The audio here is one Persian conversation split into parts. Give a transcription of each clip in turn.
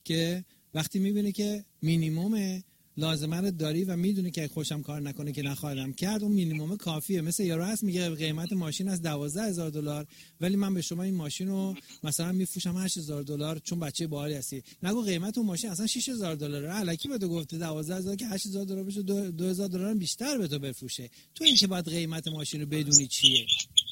که وقتی میبینه که مینیمم لازمه رو داری و میدونی که خوشم کار نکنه که نخواهدم کرد، اون مینیمم کافیه. مثل یارو هست میگه قیمت ماشین از $12,000 ولی من به شما این ماشین رو مثلا میفروشم $8,000 چون بچه باحالی هستی. نگو قیمت اون ماشین اصلا $6,000 الکی بهت گفته 12,000 که $8,000 بشه $2,000 بیشتر به تو بفروشه. تو این که باید قیمت ماشین رو بدونی چیه.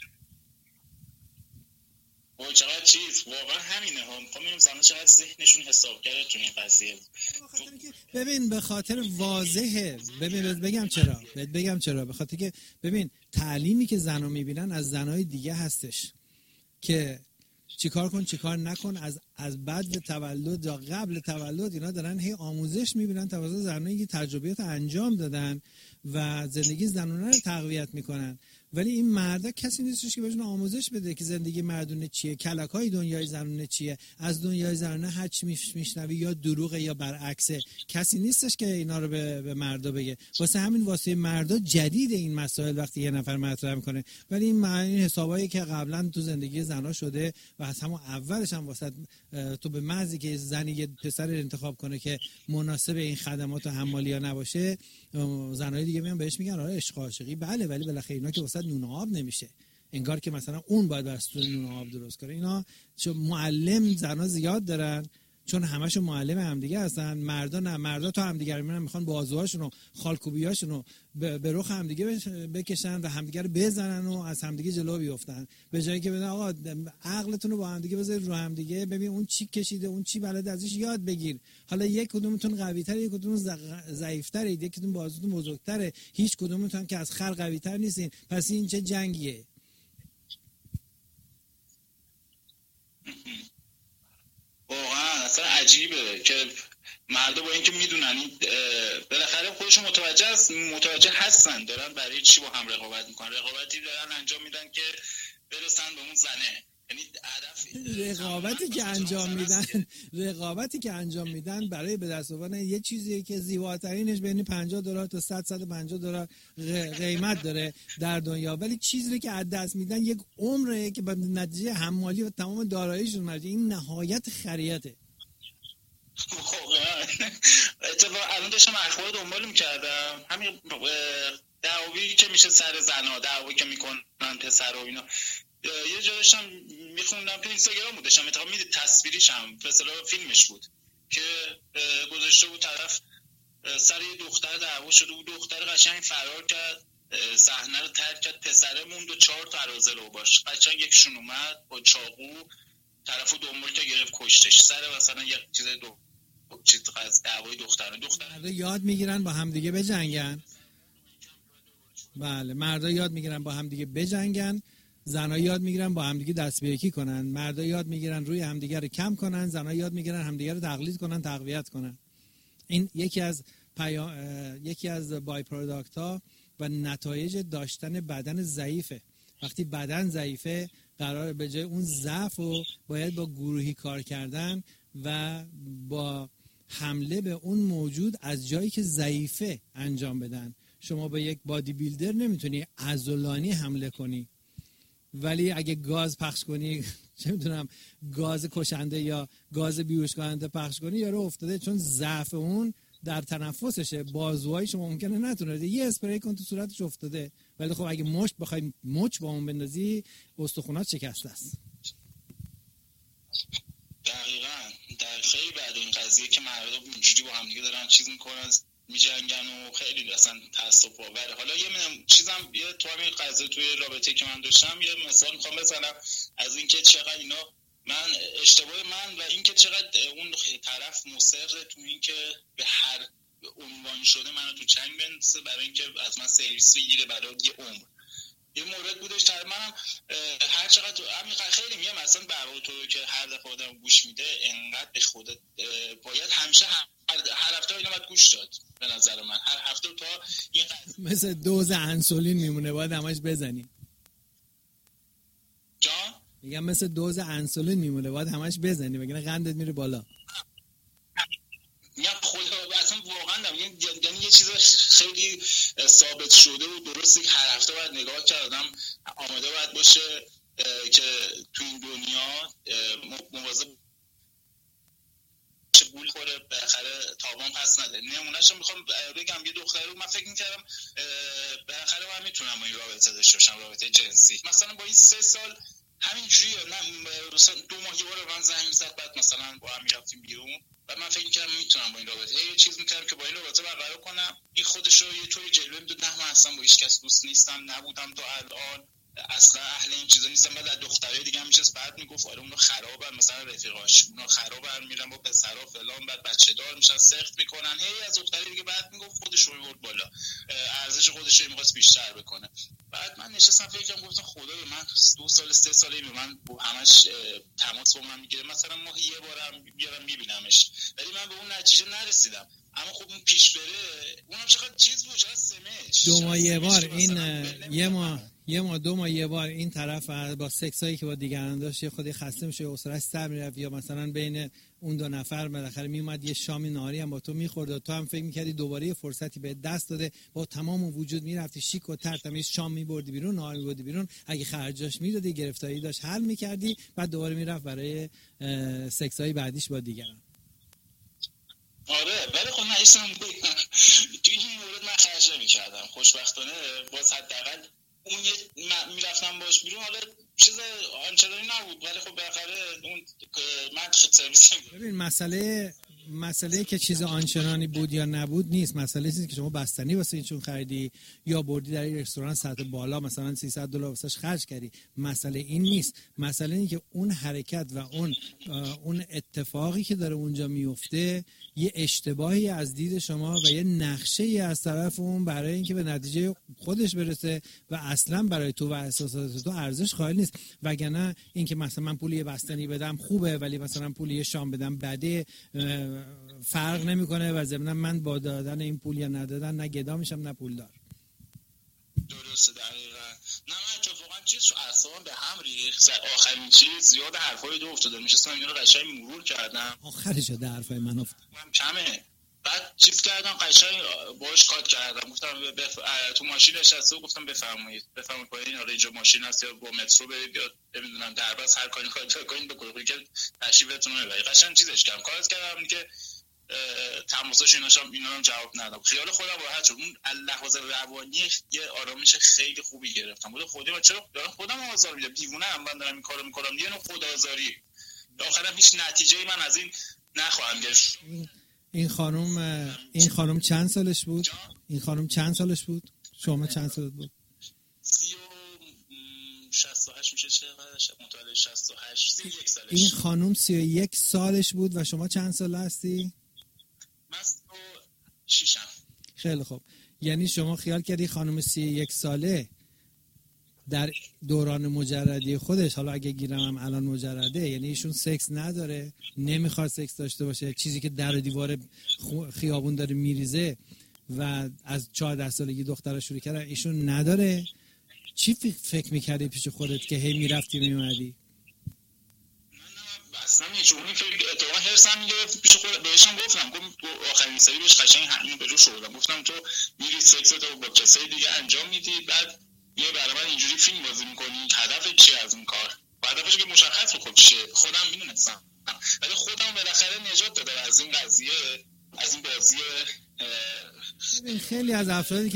چقدر چیز واقعا همینه ها. میخوام ببینم زمان چقدر ذهنشون حساب کرده تو این قضیه. ببین به خاطر واضحه. ببین بگم چرا. به خاطر که ببین تعلیمی که زنا میبینن از زنای دیگه هستش که چیکار کن چیکار نکن. از بعد تولد یا قبل تولد اینا دارن هی آموزش میبینن توسط زنایی که تجربیات انجام دادن و زندگی زنانه رو تقویت میکنن. ولی این مردا کسی نیستش که بهشون آموزش بده که زندگی مردونه چیه، کلکای دنیای زنانه چیه، از دنیای زنانه هرچی میشنوی یا دروغه یا برعکسه. کسی نیستش که اینا رو به مردا بگه. واسه مردا جدید این مسائل وقتی یه نفر مطرح میکنه. ولی این حسابایی که قبلا تو زندگی زنا شده و از همون اولش هم واسه تو به محضی که زنی یه پسر انتخاب کنه که مناسب این خدمات و حمالیا نباشه، زنای دیگه میان بهش میگن آره عشق عاشقی بله، ولی بالاخره اینا که واسه نون آب نمیشه. انگار که مثلا اون باید واسه نون آب درست کنه. اینا چون معلم زنا زیاد دارن، چون همشون معلم همدیگه هستن. مردا نه، مردا تو همدیگه رو میرن میخوان بازوهاشون و خالکوبیاشون رو به رخ همدیگه بکشن و همدیگه رو بزنن و از همدیگه جلو بیفتن، به جایی که بگن آقا عقلتون رو با همدیگه بذارید رو همدیگه، ببین اون چی کشیده اون چی بلده ازش یاد بگیر. حالا یک کدومتون قوی‌تره یک کدوم ضعیف‌تره، یک کدوم بازوتون بزرگتره، هیچ کدومتون که از خر قوی‌تر نیستین. پس این چه جنگیه؟ واقعا اصلا عجیبه که مردم با اینکه میدونن این بالاخره خودشون متوجه هستن دارن برای چی با هم رقابت میکنن، رقابتی دارن انجام میدن که برسن به اون زنه. یعنی هدف رقابتی که انجام میدن برای به دست آوردن یه چیزیه که زیباترینش بین $50 تا $100-150 قیمت داره در دنیا، ولی چیزی که از دست میدن یک عمره که به نتیجه حمالی و تمام داراییشون مرجع. این نهایت خریته. اتفاقا الان داشتم اخبار دنبال میکردم، همین دعوایی که میشه سر زنا، دعوایی که میکنن پسر و اینا. یه جا داشتم میخوندم تو اینستاگرام بود، داشتم اتفاقا میدید تصویریش هم مثلا فیلمش بود که گذاشته بود طرف سر یه دختر دعوا شده بود، دختر قشنگ فرار کرد، صحنه رو ترک کرد، پسره موند و 4 تا عرازل باش، قشنگ یکشون اومد با چاقو طرفو دنبال که گرفت کشتش سر مثلا یک چیز دعوای دختر یاد میگیرن با هم دیگه بجنگن. بله، مردا یاد میگیرن با هم دیگه بجنگن، زنا یاد میگیرن با هم دیگه دست به یکی کنن. مردا یاد میگیرن روی همدیگه رو کم کنن، زنا یاد میگیرن همدیگه رو تقلید کنن، تقویت کنن. این یکی از بای پروداکت ها و نتایج داشتن بدن ضعیفه. وقتی بدن ضعیفه قرار به جای اون ضعف رو باید با گروهی کار کردن و با حمله به اون موجود از جایی که ضعیفه انجام بدن. شما به یک بادی بیلدر نمیتونی عضلانی حمله کنی، ولی اگه گاز پخش کنی، چه میدونم گاز کشنده یا گاز بیهوش کننده پخش کنی، یارو افتاده چون ضعف اون در تنفسشه. بازوهای شما ممکنه نتونه، یه اسپری کن تو صورتش افتاده، ولی خب اگه بخوای مچ با اون بندازی استخونات شکسته است. دقیقاً در خیلی بعد این قضیه که مردم اینجوری با هم دیگه دارن چیز میکنن میجنگن و خیلی اصلا تاسف آوره. حالا یه تو همین قضیه توی رابطه که من داشتم یه مثال میخوام بزنم از اینکه چقدر اینا اشتباه من و اینکه چقدر اون طرف مصر تو اینکه به هر عنوان شده منو تو چنگ بندازه برای اینکه از من سرویس بگیره برای یه عمر. یه مورد بودش در منم هر چقدر همین خیلی میگم اصلا برای تو که هر دفعه آدم گوش میده انقدر به خودت باید همیشه هر هفته اینا باید گوش داد. به نظر من هر هفته تا این مثل دوز انسولین میمونه باید همش بزنی. جان میگم مثل دوز انسولین میمونه باید همش بزنی وگرنه قندت میره بالا. میگم خدا اصلا واقعا یعنی یه چیز خیلی ثابت شده و درسته که هر هفته باید نگاه کرد، آدم آماده باید باشه که تو این دنیا مواظب گول بالاخره تاوان پس نده. نمونهشو میخوام بگم، یه دختری رو من فکر میکردم بالاخره من میتونم با این رابطه داشته باشم، رابطه جنسی. مثلا با این 3 سال همینجوری، مثلا 2 ماه یه بار من زنگ میزد، بعد مثلا با هم میرفتیم بیرون و من فکر میکردم میتونم با این رابطه یه چیز میکردم که با این رابطه برقرار کنم. این خودش رو یه طوری جلوه میداد، نه من اصلا با هیچ کس دوست نیستم، نبودم تا الان، اصلا اهل این چیزا نیستم. بعد از دخترای دیگه هم میشست بعد میگفت آره اونا خرابن، مثلا رفیقاش اونا خرابن، میرن با پسرا فلان، بعد بچه دار میشن، سخت میکنن. هی از دخترای دیگه بعد میگفت خودش رو میبرد بالا، ارزش خودش رو میخواست بیشتر بکنه. بعد من نشستم فکر کردم، گفتم خدایا من 2 سال 3 ساله به من همش تماس با من میگیره، مثلا ماه یه بارم بیارم میبینمش، ولی من به اون نتیجه نرسیدم. اما خب اون پیش بره، اونم چقدر چیز بود، چقدر سمش 2 ماه یه بار، این یه ماه 2 ماه یه بار این طرف با سکسایی که با دیگران داشت یه خودی خسته میشه، اسرش سر میرفت، یا مثلا بین اون 2 نفر بالاخره میومد یه شامی نهاری هم با تو میخورد و تو هم فکر میکردی دوباره یه فرصتی به دست داده، با تمام وجود میرفتی شیک و ترتمیز شام میبردی بیرون، نهار میبردی بیرون، اگه خرجاش میدادی، گرفتاری داشت حل میکردی، بعد دوباره میرفت برای سکسای بعدیش با دیگران. آره ولی خب نه اسم بگم تو این مورد من خرج نمی‌کردم خوشبختانه. باز حداقل اون میرفتم باش بیرون، حالا چیز آنچنانی نبود، ولی خب بالاخره اون من خود سرویس. ببین مسئله که چیز آنچنانی بود یا نبود نیست، مسئله چیزی که شما بستنی واسه این چون خریدی یا بردی در این رستوران سطح بالا مثلا $300 واسش خرج کردی، مسئله این نیست. مسئله اینه که اون حرکت و اون اتفاقی که داره اونجا میفته یه اشتباهی از دید شما و یه نقشه‌ای از طرف اون برای اینکه به نتیجه خودش برسه و اصلا برای تو و احساسات تو ارزش قائل نیست. وگرنه اینکه مثلا من پول یه بستنی بدم خوبه، ولی مثلا پول یه شام بدم بده، فرق نمیکنه و ضمن من با دادن این پول یا ندادن نه گدا میشم نه پولدار. درسته دقیقاً. نه من اتفاقا چیز شو اعصابم به هم ریخت. آخرین چیز زیاد حرفای دو افتاده، میشستم اینو قشنگ مرور کردم، آخرش ده حرفای من افتاد کمه. بعد چیز کردم قشنگ باهاش کات کردم، گفتم تو ماشین نشسته و گفتم بفرمایید پایین، آره اینجا ماشین هست یا با مترو برید یا نمیدونم درباز هر کاری کنید بکنید که تشریفتون رو ببرید. قشنگ چیزش کردم، کارت کردم که تماساش اینا هم جواب ندادم. خیال خودم راحت شد. اون لحاظ روانی یه آرامش خیلی خوبی گرفتم. بود خودی من چرا دارم خودم آزار میدم، دیوونه ام من دارم این کارو میکنم، یه نوع خودآزاری. آخرام هیچ نتیجه‌ای من از این نخواهم گرفت. این خانم چند سالش بود؟ شما چند سالت بود؟ 68 میشه چقدر؟ متولد 68 31 سالش. این خانم 31 سالش بود و شما چند ساله هستی؟ من 6م. خیلی خوب. یعنی شما خیال کردی خانم 31 ساله در دوران مجردی خودش، حالا اگه گیرم هم الان مجرده، یعنی ایشون سکس نداره، نمیخواد سکس داشته باشه، چیزی که در و دیوار خیابون داره میریزه و از 14 سالگی دخترها شروع کردن، ایشون نداره. چی فکر میکردی پیش خودت که هی میرفتی میومدی؟ اصلا هیچ اونی فکر اتفاقا هرسم میگرفت پیش خودم. بهشم گفتم آخرین سری بهش قشنگ همین به رو شدم، گفتم تو میری سکس تو با کسای دیگه انجام میدی، بعد یه برای من اینجوری فیلم بازی میکنی، هدفت چیه از این کار؟ هدفش که مشخص بکنم چیه. خودم میدونستم ولی خودم بالاخره نجات دادم از این قضیه، از این بازی. خیلی از افرادی که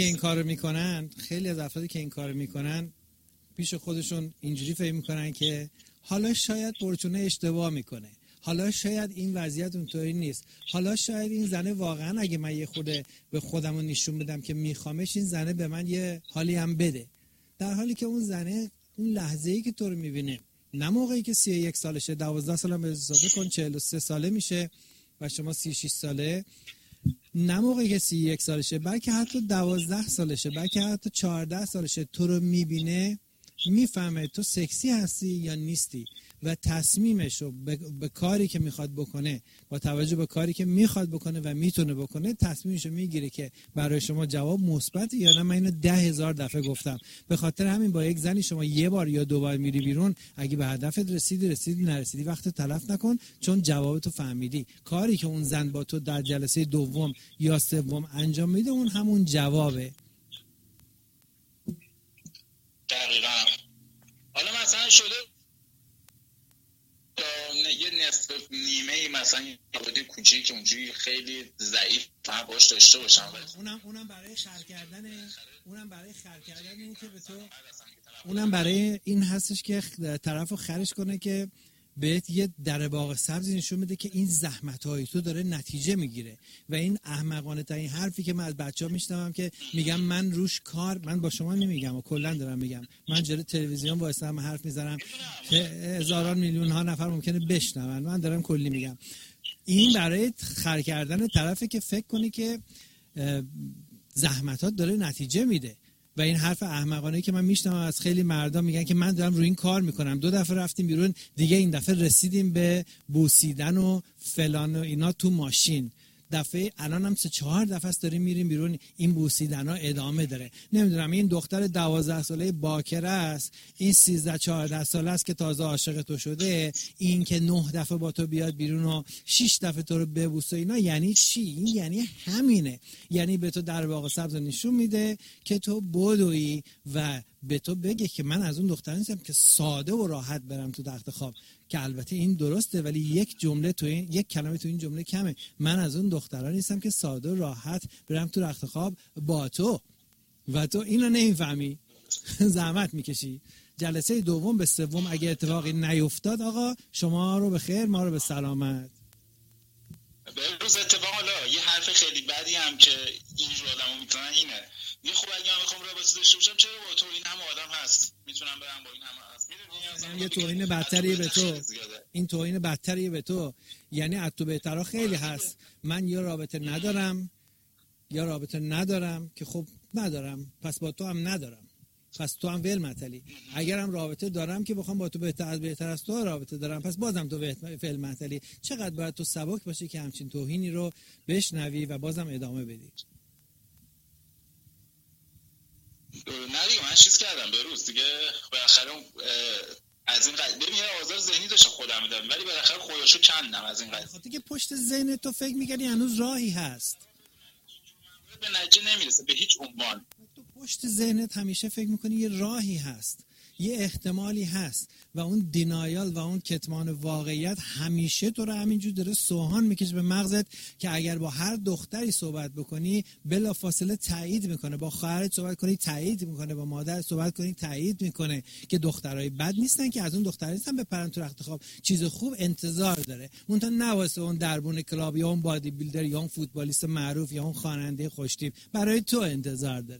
این کارو میکنن پیش خودشون اینجوری فکر میکنن که حالا شاید برچونه اشتباه میکنه، حالا شاید این وضعیت اونطوری نیست، حالا شاید این زنه واقعا اگه من یه خورده به خودمو نشون بدم که میخوامش، این زنه به من یه حالی هم بده. در حالی که اون زنه اون لحظه‌ای که تو رو میبینه، نه موقعی که 31 سالشه، 12 سالم به اضافه کن 43 ساله میشه و شما 36 ساله، نه موقعی که 31 سالشه، بلکه حتی 12 سالشه، بلکه حتی 14 سالشه، تو رو میبینه، میفهمه تو سکسی هستی یا نیستی و تصمیمش رو به کاری که میخواد بکنه، با توجه به کاری که میخواد بکنه و میتونه بکنه، تصمیمش رو میگیره که برای شما جواب مثبت یا نه. من اینو 10,000 دفعه گفتم. به خاطر همین با یک زنی شما یه بار یا 2 بار میری بیرون، اگه به هدفت رسیدی نرسیدی وقت تلف نکن، چون جوابتو فهمیدی. کاری که اون زن با تو در جلسه دوم یا سوم انجام میده اون همون جوابه. دقیقاً. حالا مثلا شده یه نصف نیمه مثلا یه رابطه کوچیکی که اونجوری خیلی ضعیف فهم باش داشته باشم. اونم برای خر کردن این که به تو اونم برای این هستش که طرفو خرش کنه که بهت یه در باغ سبزی نشون میده که این زحمت‌های تو داره نتیجه میگیره. و این احمقانه ترین حرفی که من از بچه‌ها میشنوم که میگم من روش کار، من با شما نمیگم و کلا دارم میگم، من جلوی تلویزیون وایسادم حرف میزنم که هزاران میلیون ها نفر ممکنه بشنون، من دارم کلی میگم. این برای خر کردن طرفی که فکر کنی که زحمتات داره نتیجه میده. و این حرف احمقانه که من میشنوم از خیلی مردا میگن که من دارم روی این کار میکنم، 2 دفعه رفتیم بیرون دیگه، این دفعه رسیدیم به بوسیدن و فلان و اینا تو ماشین، دفعه الان هم 3-4 دفعه است داریم میریم بیرون، این بوسیدن ها ادامه داره. نمیدونم این دختر 12 ساله باکره است، این 13-14 ساله است که تازه عاشق تو شده، این که 9 دفعه با تو بیاد بیرون و 6 دفعه تو رو ببوسه اینا، یعنی چی؟ این یعنی همینه، یعنی به تو در باغ سبز نشون میده که تو بدوی و به تو بگه که من از اون دختر نیستم که ساده و راحت برم تو تخت خواب، که البته این درسته ولی یک کلمه تو این جمله کمه. من از اون دخترها نیستم که ساده و راحت برم تو تخت خواب با تو، و تو اینو نمیفهمی، زحمت میکشی. جلسه دوم به سوم اگه اتفاقی نیفتاد آقا شما رو به خیر، ما رو به سلامت. به روز اتفاق حالا یه حرف خیلی بدی هم که اینجور آدمو میتونن اینه، یه خوب اگه من بخوام رابطه داشته باشم چرا با تو این همه آدم هست میتونم برم با این همه هست، میدونی یه توهین بدتریه به تو، این توهین بدتریه به تو، یعنی از تو بهترها خیلی هست. من یا رابطه ندارم که خب ندارم، پس با تو هم ندارم، پس تو هم ول مطلی. اگرم رابطه دارم که بخوام با تو بهتر از تو رابطه دارم، پس بازم تو ول مطلی. چقدر باید تو سبک باشی که همچین توهینی رو بشنوی و بازم ادامه بدی؟ نه دیگه من چیز کردم به روز دیگه بالاخره از این قضیه ببین یه آزار ذهنی داشتم خودم میدم، ولی بالاخره خودشو کندم از این قضیه. خاطر که پشت ذهن تو فکر می‌کردی هنوز راهی هست، به نتیجه نمیرسه به هیچ عنوان. تو پشت ذهنت همیشه فکر می‌کنی یه راهی هست، یه احتمالی هست، و اون دینایال و اون کتمان واقعیت همیشه تو رو همینجور داره سوهان میکشه به مغزت که اگر با هر دختری صحبت بکنی بلافاصله تایید میکنه، با خواهرت صحبت کنی تایید میکنه، با مادرت صحبت کنی تایید میکنه که دخترای بد نیستن، که از اون دخترها نیستن بپرن تو رخت خواب، چیز خوب انتظار داره. اونتا نواسه اون دربون کلاب یا اون بادی بیلدر یا اون فوتبالیست معروف یا اون خواننده خوشتیپ برای تو انتظار داره.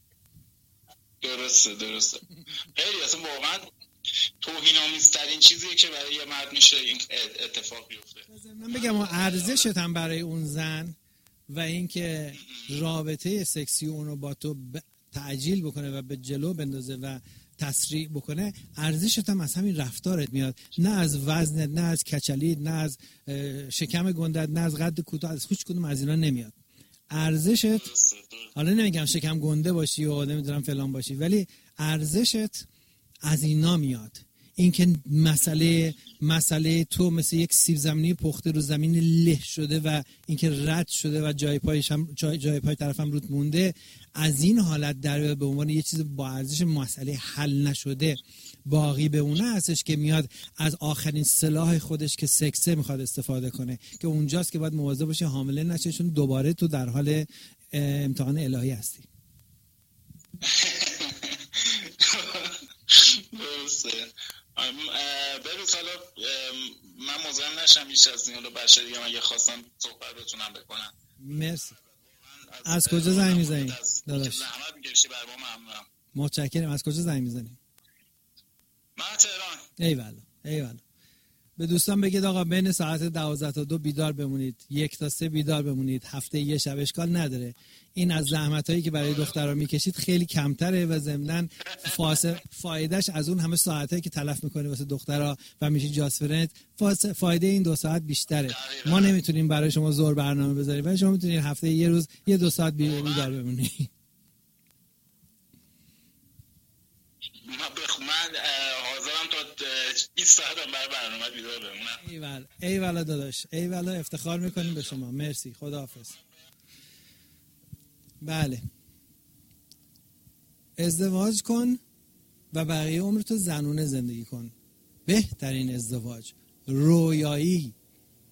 درسته خیلی اصلا واقعا توهین‌آمیزترین چیزیه که برای یه مرد میشه این اتفاق بیفته. من بگم ارزشت هم برای اون زن و اینکه رابطه سکسی اونو با تو تعجیل بکنه و به جلو بندازه و تسریع بکنه، ارزشت هم از همین رفتارت میاد، نه از وزنت، نه از کچلیت، نه از شکم گندت، نه از قد کوتاه، از هیچ کدوم از اینا نمیاد. ارزشت، حالا نمیگم شکم گنده باشی و نمیدونم فلان باشی، ولی ارزشت از اینا میاد. اینکه مسئله تو مثل یک سیب زمینی پخته رو زمین له شده و اینکه رد شده و جای پای طرفم رود مونده، از این حالت در به عنوان یه چیز با ارزش مسئله حل نشده باقی به اونه هستش که میاد از آخرین سلاح خودش که سکسه میخواد استفاده کنه، که اونجاست که باید مواظب باشی حامله نشه، چون دوباره تو در حال امتحان الهی هستی. بروز حالا من مزاحم نشم بیش از این، حالا بچه دیگه اگه خواستم صحبت بتونم بکنم. مرسی. از کجا زنگ میزنی؟ داداش زحمت میکشی بر ما ممنونم. متشکرم. از کجا زنگ میزنی؟ من تهران. ایوالا. به دوستان بگید آقا بین ساعت 12 تا 2 بیدار بمونید، 1 تا 3 بیدار بمونید، هفته یه شب اشکال نداره. این از زحمتایی که برای دخترها میکشید خیلی کمتره و ضمناً فایدهش از اون همه ساعتایی که تلف میکنی واسه دخترها و میشی جاست فرند، فایده این 2 ساعت بیشتره. ما نمیتونیم برای شما زور برنامه بذاریم ولی شما میتونید هفته یه روز 1-2 ساعت بیدار بمونید. من حاضرم تا 20 ساعت هم برای برنامه بیدار بمونم. ایوالا داداش، ایوالا، افتخار میکنیم به شما. مرسی، خداحافظ. بله، ازدواج کن و بقیه عمرتو زنونه زندگی کن. بهترین ازدواج، رویایی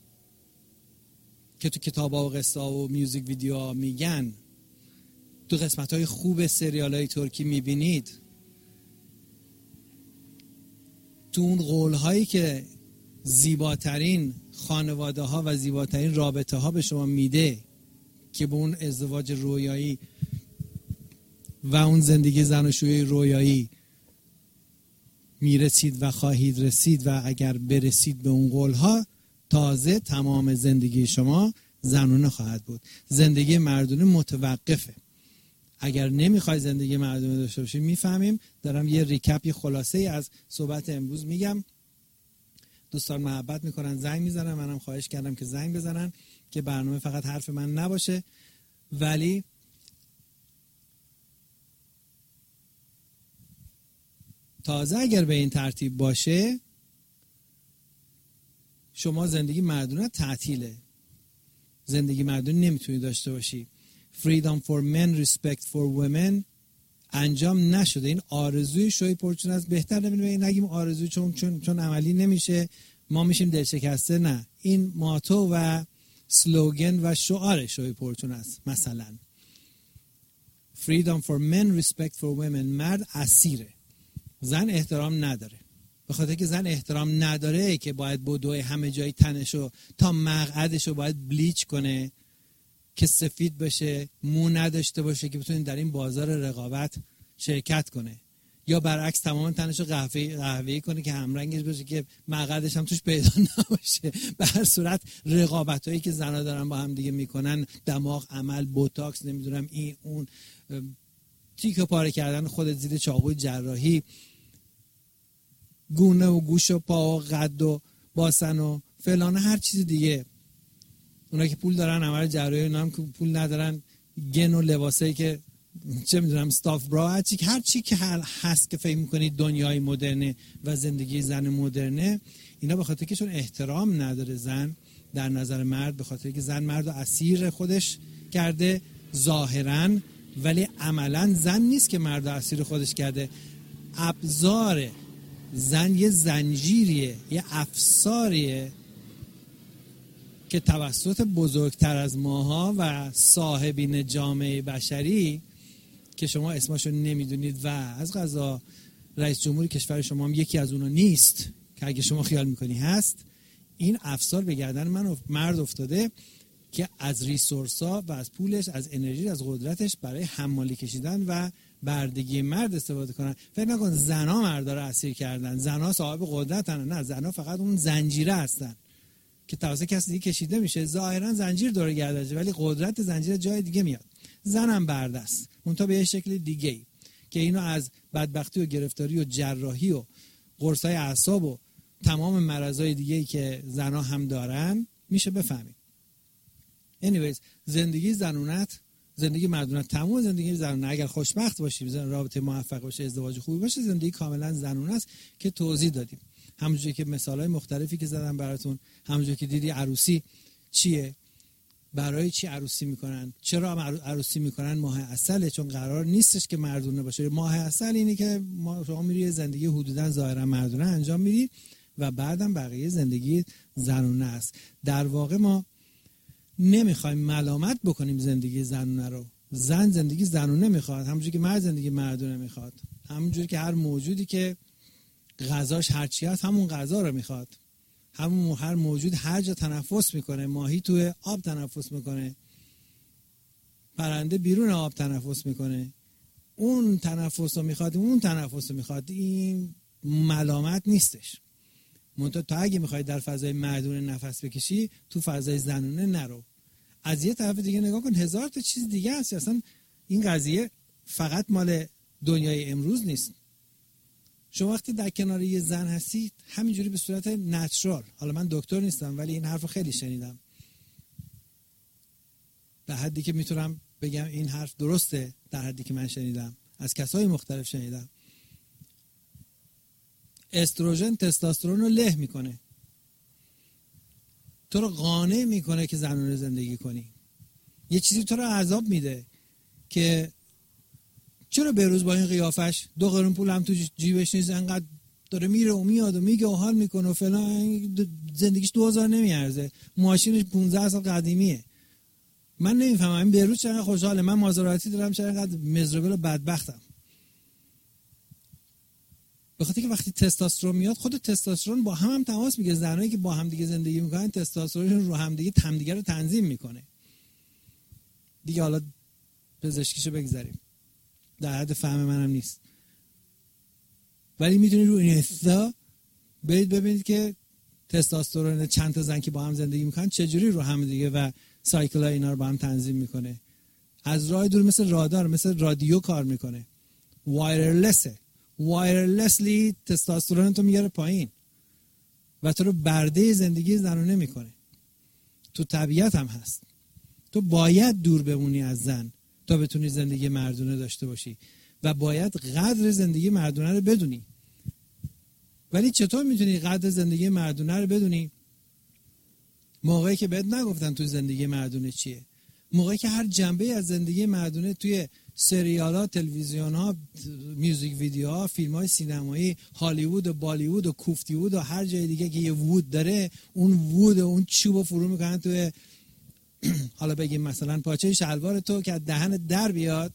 که تو کتاب‌ها و قصه و میوزیک ویدیوها میگن، تو قسمت‌های خوب سریال‌های ترکی میبینید، تو اون قول‌هایی که زیباترین خانواده‌ها و زیباترین رابطه‌ها به شما میده که به اون ازدواج رویایی و اون زندگی زناشویی رویایی میرسید و خواهید رسید و اگر برسید به اون قول‌ها، تازه تمام زندگی شما زنونه خواهد بود. زندگی مردونه متوقفه. اگر نمیخوای زندگی مردونه داشته باشی، میفهمیم. دارم یه ریکپ، یه خلاصه از صحبت امروز میگم. دوستان محبت میکنن، زنگ میزنن، منم خواهش کردم که زنگ بزنن که برنامه فقط حرف من نباشه، ولی تازه اگر به این ترتیب باشه، شما زندگی مردونه تعطیله. زندگی مردونه نمیتونی داشته باشی. Freedom for men, respect for women انجام نشده. این آرزوی شوی پرچون است. بهتر نگیم آرزوی چون عملی نمیشه ما میشیم دلشکسته. نه، این ماتو و سلوگن و شعار شوی پرچون است. مثلا Freedom for men, respect for women. مرد اسیره، زن احترام نداره. به خاطر که زن احترام نداره که باید بدوی همه جای تنشو تا مقعدشو باید بلیچ کنه که سفید بشه، مو نداشته باشه که بتونه در این بازار رقابت شرکت کنه، یا برعکس تمام تنشو قهوه‌ای کنه که همرنگش باشه که مقعدش هم توش پیدا نباشه. به هر صورت رقابتایی که زنا دارن با هم دیگه میکنن، دماغ، عمل، بوتاکس، نمیدونم این اون، تیکه پاره کردن خودت زیر چاقوی جراحی، گونه و گوش و پا و قد و باسن و فلان، هر چیز دیگه. اونا که پول دارن عمل جراحی، اونا هم که پول ندارن گن و لباسایی که چه میدونم استاف برا، هر چی که هست که فکر میکنید دنیای مدرنه و زندگی زن مدرنه، اینا به خاطر که چون احترام نداره زن در نظر مرد، به خاطر که زن مرد رو اسیر خودش کرده ظاهرا، ولی عملا زن نیست که مرد رو اسیر خودش کرده. ابزار زن یه زنجیریه، یه افساریه که توسط بزرگتر از ماها و صاحبین جامعه بشری که شما اسمشو نمیدونید و از قضا رئیس جمهور کشور شما هم یکی از اونا نیست که اگه شما خیال میکنی هست، این افسار به گردن من مرد افتاده که از ریسورسا و از پولش، از انرژی، از قدرتش برای حمالی کشیدن و بردگی مرد استفاده کنن. فکر نکن زنا مردا رو اسیر کردن، زنا صاحب قدرتن. نه، زنا فقط اون زنجیره هستن که توسط کسی دیگه کشیده میشه. ظاهرا زنجیر دور گردشه ولی قدرت زنجیر جای دیگه میاد. زنم برده است، منتها به یه شکل دیگه‌ای که اینو از بدبختی و گرفتاری و جراحی و قرصای اعصاب و تمام مرضای دیگه‌ای که زنا هم دارن میشه بفهمید. anyways، زندگی زنونت، زندگی مردونت تمام. زندگی زنونه اگر خوشبخت باشی، رابطه موفق باشه، ازدواج خوبی باشه، زندگی کاملا زنونه است که توضیح دادیم. همونجوری که مثالای مختلفی که زدم براتون، همونجوری که دیدی عروسی چیه، برای چی عروسی میکنن، چرا عروسی میکنن، ماه عسله، چون قرار نیستش که مردونه باشه. ماه عسل اینه که شما میری زندگی حدودا ظاهرا مردونه انجام میدی و بعدم بقیه زندگی زنونه است. در واقع ما نمیخوایم ملامت بکنیم زندگی زنونه رو. زن زندگی زنونه میخواد، همونجوری که مرد زندگی مردونه میخواد، همونجوری که هر موجودی که غذاش هرچی هست همون غذا رو میخواد. هر موجود هر جا تنفس میکنه. ماهی توی آب تنفس میکنه، پرنده بیرون آب تنفس میکنه. اون تنفس رو میخواد، اون تنفس رو میخواد. این ملامت نیستش. منتها تا اگه میخوای در فضای مردونه نفس بکشی، تو فضای زنونه نرو. از یه طرف دیگه نگاه کن، هزار تا چیز دیگه هست. اصلا این قضیه فقط مال دنیای امروز نیست. شما وقتی در کنار یه زن هستی همینجوری به صورت نچرال، حالا من دکتر نیستم ولی این حرف رو خیلی شنیدم، در حدی که میتونم بگم این حرف درسته، در حدی که من شنیدم، از کسای مختلف شنیدم، استروژن تستوسترون رو له میکنه، تو رو قانع میکنه که زنونه زندگی کنی. یه چیزی تو رو عذاب میده که چرا به روز با این قیافش 2 قرون پول هم تو جیبش نیست، انقدر داره میره و میاد و میگه و حال میکنه و فلان، زندگیش 2000 نمیارزه، ماشینش 15 سال قدیمیه. من نمیفهمم این بیروت چقدر خوشحاله، من مازراتی دارم چقدر مزربل و بدبختم. به خاطر که وقتی تستوسترون میاد، خود تستوسترون با هم تماس میگیره. زنایی که با هم دیگه زندگی میکنن تستوسترونشون رو همدیگه رو تنظیم میکنه دیگه. حالا پزشکیشو بگذاریم، در حد فهم منم نیست، ولی میتونید رو اینستا برید ببینید که تستوسترون چند تا زن که با هم زندگی میکنن چجوری رو هم دیگه و سایکل های اینا رو با هم تنظیم میکنه. از راه دور مثل رادار، مثل رادیو کار میکنه، وایرلسلی تستوسترون تو میاره پایین و تو رو برده زندگی زنانه میکنه. تو طبیعت هم هست. تو باید دور بمونی از زن تا بتونی زندگی مردونه داشته باشی و باید قدر زندگی مردونه رو بدونی. ولی چطور میتونی قدر زندگی مردونه رو بدونی؟ موقعی که بهت نگفتن تو زندگی مردونه چیه، موقعی که هر جنبه از زندگی مردونه توی سریال‌ها، تلویزیون‌ها، میوزیک ویدیوها، فیلم‌های سینمایی، هالیوود و بالیوود و کوفتیوود و هر جای دیگه که یه وود داره، اون وود و اون چوبو فرو میکنن توی حالا بگیم مثلا پاچه شلوار تو که از دهن در بیاد.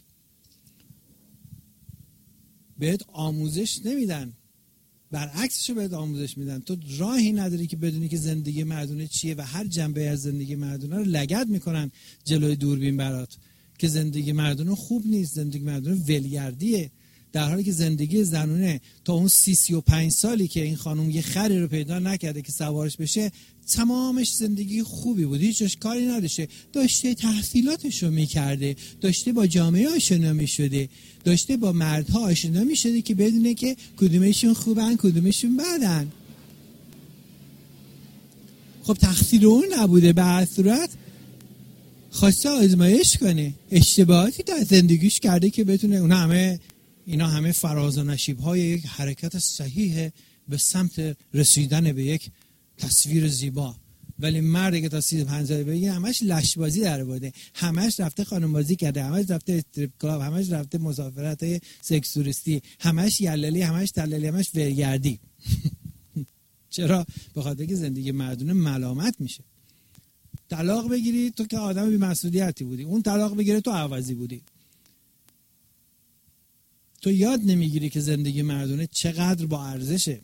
بهت آموزش نمیدن، برعکسشو بهت آموزش میدن. تو راهی نداری که بدونی که زندگی مردونه چیه و هر جنبه از زندگی مردونه رو لگد میکنن جلوی دوربین برات که زندگی مردونه خوب نیست، زندگی مردونه ولگردیه. در حالی که زندگی زنونه تا اون 35 سالی که این خانم یه خری رو پیدا نکرده که سوارش بشه، تمامش زندگی خوبی بود، هیچ کاری نداشته، داشته تحصیلاتش رو میکرده، داشته با جامعه آشنا میشده، داشته با مردها آشنا میشده که بدونه که کدومشون خوبن کدومشون بدن. خب تقصیر اون نبوده، به هر صورت خواسته آزمایش کنه، اشتباهاتی در زندگیش کرده که بتونه اینا همه فراز و نشیب‌های یک حرکت صحیح به سمت رسیدن به یک تصویر زیبا. ولی مردی که تا 35 سال بگه همش لشبازی در آورده، همش رفته خانم‌بازی کرده، همش رفته استریپ کلاب، همش رفته مسافرت‌های سکس توریستی، همش یللی، همش تللی، همش ورگردی. چرا؟ به خاطر که زندگی مردونه ملامت میشه. طلاق بگیری تو که آدم بی‌مسئولیتی بودی، اون طلاق بگیره تو عوضی بودی. تو یاد نمیگیری که زندگی مردونه چقدر با ارزشه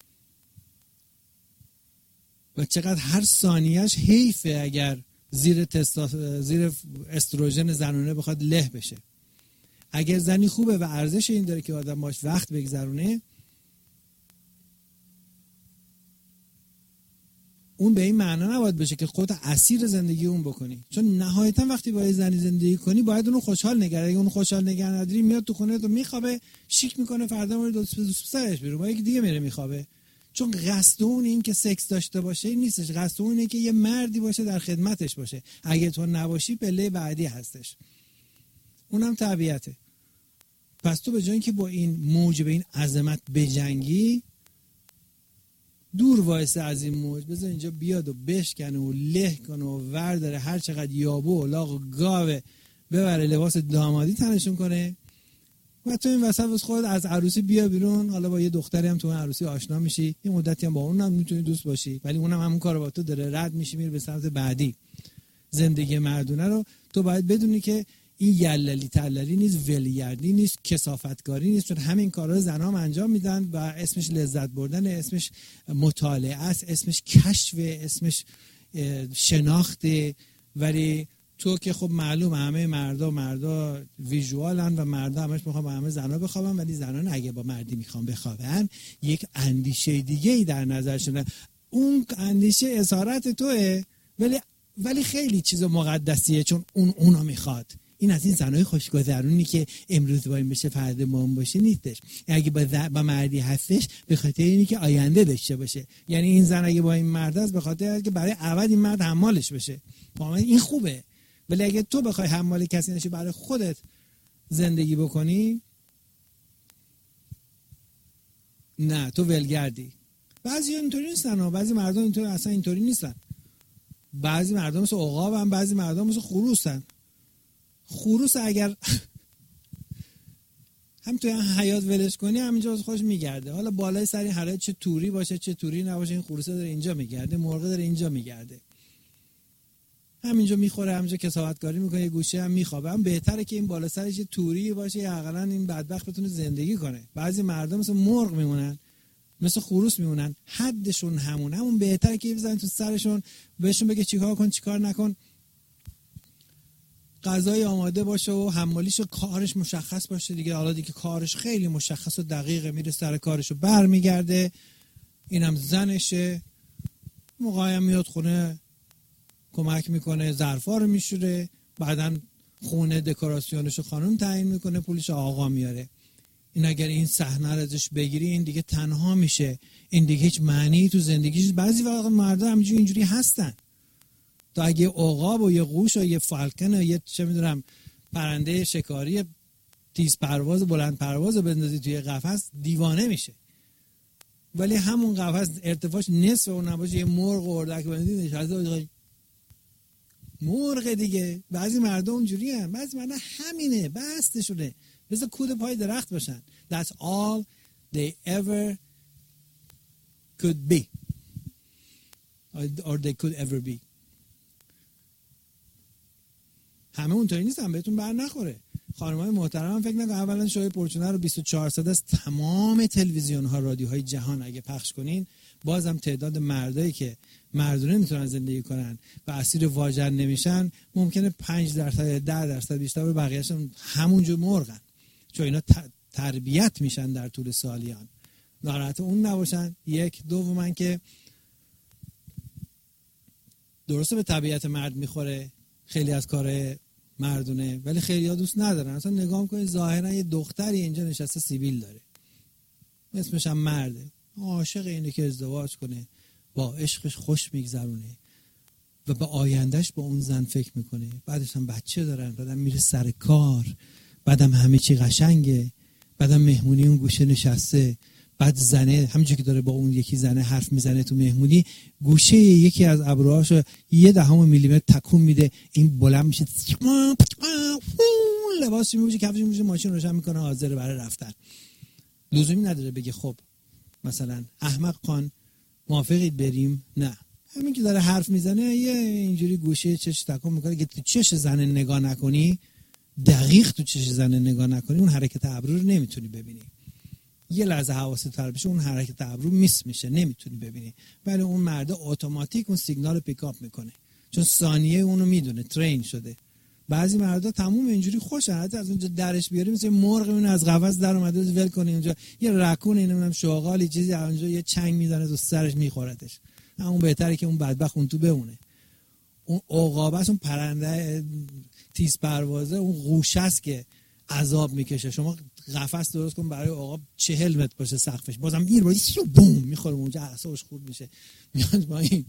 و چقدر هر ثانیهش حیفه اگر زیر استروژن زنونه بخواد له بشه. اگر زنی خوبه و ارزش این داره که آدم باش وقت بگذرونه، اون به این معنا نباید بشه که خودت اسیر زندگی اون بکنی. چون نهایتا وقتی با یه زنی زندگی کنی باید اونو خوشحال نگه. اگه اونو خوشحال نگه نداری، میاد تو خونه تو میخوابه، شیک میکنه، فردا میره دوست سرش بیرون با یکی دیگه میره میخوابه. چون قصد اون این که سکس داشته باشه نیستش، قصد اون اینه که یه مردی باشه در خدمتش باشه. اگه تو نباشی پله بعدی هستش، اونم طبیعته. پس تو به جای اینکه با این موج به این عظمت بجنگی، دور وایسه از این موج، بذار اینجا بیاد و بشکنه و له کنه و ورداره هر چقدر یابو و لاغ و گاوه ببره لباس دامادی تنشون کنه و تو این وسط خود از عروسی بیا بیرون. حالا با یه دختری هم تو اون عروسی آشنا میشی، یه مدتی هم با اونم میتونی دوست باشی، ولی اونم همون کارو با تو داره، رد میشی میره به سمت بعدی. زندگی مردونه رو تو باید بدونی که این یللی تللی نیست، ولیگردی نیست، کثافتکاری نیست. چون همین کارا رو زنام انجام میدن و اسمش لذت بردن، اسمش مطالعه است، اسمش کشف، اسمش شناخته. ولی تو که خب معلوم همه مردا ویژوالن و مردا همش میخوان با همه زنا بخوابن، ولی زنان اگه با مردی میخوان بخوابن یک اندیشه دیگه ای در نظرشونه. اون اندیشه اسارت توئه، ولی خیلی چیز مقدسیه، چون اونا میخواد. این از این زنای خوشگذرونی که امروز با این بشه فردا با اون باشه نیستش. اگه با مردی هستش به خاطر اینی که آینده داشته باشه. یعنی این زن اگه با این مرد است به خاطر که برای ابد این مرد حمالش بشه. واقعا این خوبه. ولی اگه تو بخوای حمال کسی نشی برای خودت زندگی بکنی، نه، تو ولگردی. بعضی اینطوری نیستن، بعضی مردم اینطوری اصلا اینطوری نیستن. بعضی مردم مثل عقابن، بعضی مردم مثل خروسن. خروس اگر هم توی حیات ولش کنی همینجا از خودش میگرده. حالا بالای سری حیات چه توری باشه چه توری نباشه، این خروسه داره اینجا میگرده، مرغ داره اینجا میگرده، همینجا میخوره، همینجا کسافتکاری میکنه، یه گوشه هم میخوابه. هم بهتره که این بالا سرش یه توری باشه، یا حداقل این بدبخت بتونه زندگی کنه. بعضی مردم مثل مرغ میمونن، مثل خروس میمونن، حدشون همون بهتره که بزنن تو سرشون، بهشون بگه چیکار کن چیکار نکن، غذای آماده باشه و حمالیش و کارش مشخص باشه دیگه. حالا دیگه کارش خیلی مشخص و دقیقه، میره سر کارشو برمیگرده، اینم زنشه، موقعی میاد خونه کمک میکنه، ظرفا رو میشوره، بعدن خونه دکوراسیونشو خانم تعیین میکنه، پولش آقا میاره. این اگر این صحنه رو ازش بگیری این دیگه تنها میشه، این دیگه هیچ معنی تو زندگیش. بعضی وقت مردا همینجوری اینجوری هستن، تا اگه عقاب و یه قوش و یه فالکن و یه چه میدونم پرنده شکاری تیز پرواز بلند پرواز رو بندازی توی قفس دیوانه میشه. ولی همون قفس ارتفاعش نصف اون نباشه، یه مرغ و اردک بندازی نشسته مرغ دیگه. بعضی مردم اونجوری هستن، بعضی مردم همینه، بستشونه، مثل کود پای درخت باشن. That's all they ever could be or they could ever be. همه اونطوری نیستن، بهتون بر نخوره. خانم‌های محترم فکر نکن اولا شوی پرچونه رو 2400 از تمام تلویزیون‌ها رادیوهای جهان اگه پخش کنین، بازم تعداد مردایی که مردونه میتونن زندگی کنن و اسیر واژن نمیشن ممکنه 5% 10% بیشتر، و بقیه‌شون همونجور مرغن، چون اینا تربیت میشن در طول سالیان. ناراحت اون نباشن. یک دومن که درسته به طبیعت مرد میخوره خیلی از کارهای مردونه، ولی خیلی ها دوست ندارن. اصلا نگاه میکنید ظاهرا یه دختری اینجا نشسته سیبیل داره، اسمش هم مرده، عاشق اینه که ازدواج کنه، با عشقش خوش میگذرونه و به آیندهش با اون زن فکر میکنه، بعدش هم بچه دارن، بعدم میره سر کار، بعدم همه چی قشنگه، بعدم مهمونی اون گوشه نشسته، بعد زنه همونجوری که داره با اون یکی زنه حرف میزنه تو مهمونی، گوشه یکی از ابروهاشو 0.1 میلیمتر تکون میده، این بلند میشه، لباسش میپوشه، کفش میپوشه، ماشین روشن میکنه، حاضر برای رفتن. لزومی نداره بگه خب مثلا احمق خان موافقید بریم، نه، همین که داره حرف میزنه یه اینجوری گوشه چش تکون میکنه که تو چش زنه نگاه نکنی، دقیق تو چش زنه نگاه نکنی، اون حرکت ابرو رو نمیتونی ببینی. یه لحظه حواست تر بشه اون حرکت ابرو میس میشه، نمیتونی ببینی، ولی اون مرد اتوماتیک اون سیگنال رو پیکاپ میکنه، چون ثانیه اونو میدونه، ترین شده. بعضی مردا تموم اینجوری خوشن، حتی از اونجا درش بیاری مثل مرغ اون از قفس در اومده ول کنه اونجا، یه رکون اینم شغالی چیزی اونجا یه چنگ میزنه تو سرش میخورتش. اون بهتره که اون بدبخت اون تو بمونه. اون عقابه، اون پرنده تیز پروازه، اون قوشه است که عذاب میکشه. شما قفس درست کن برای عقاب 40 متر باشه سقفش، بازم میر باشه بوم میخوره اونجا، اعصابش خورد میشه، میاد با این.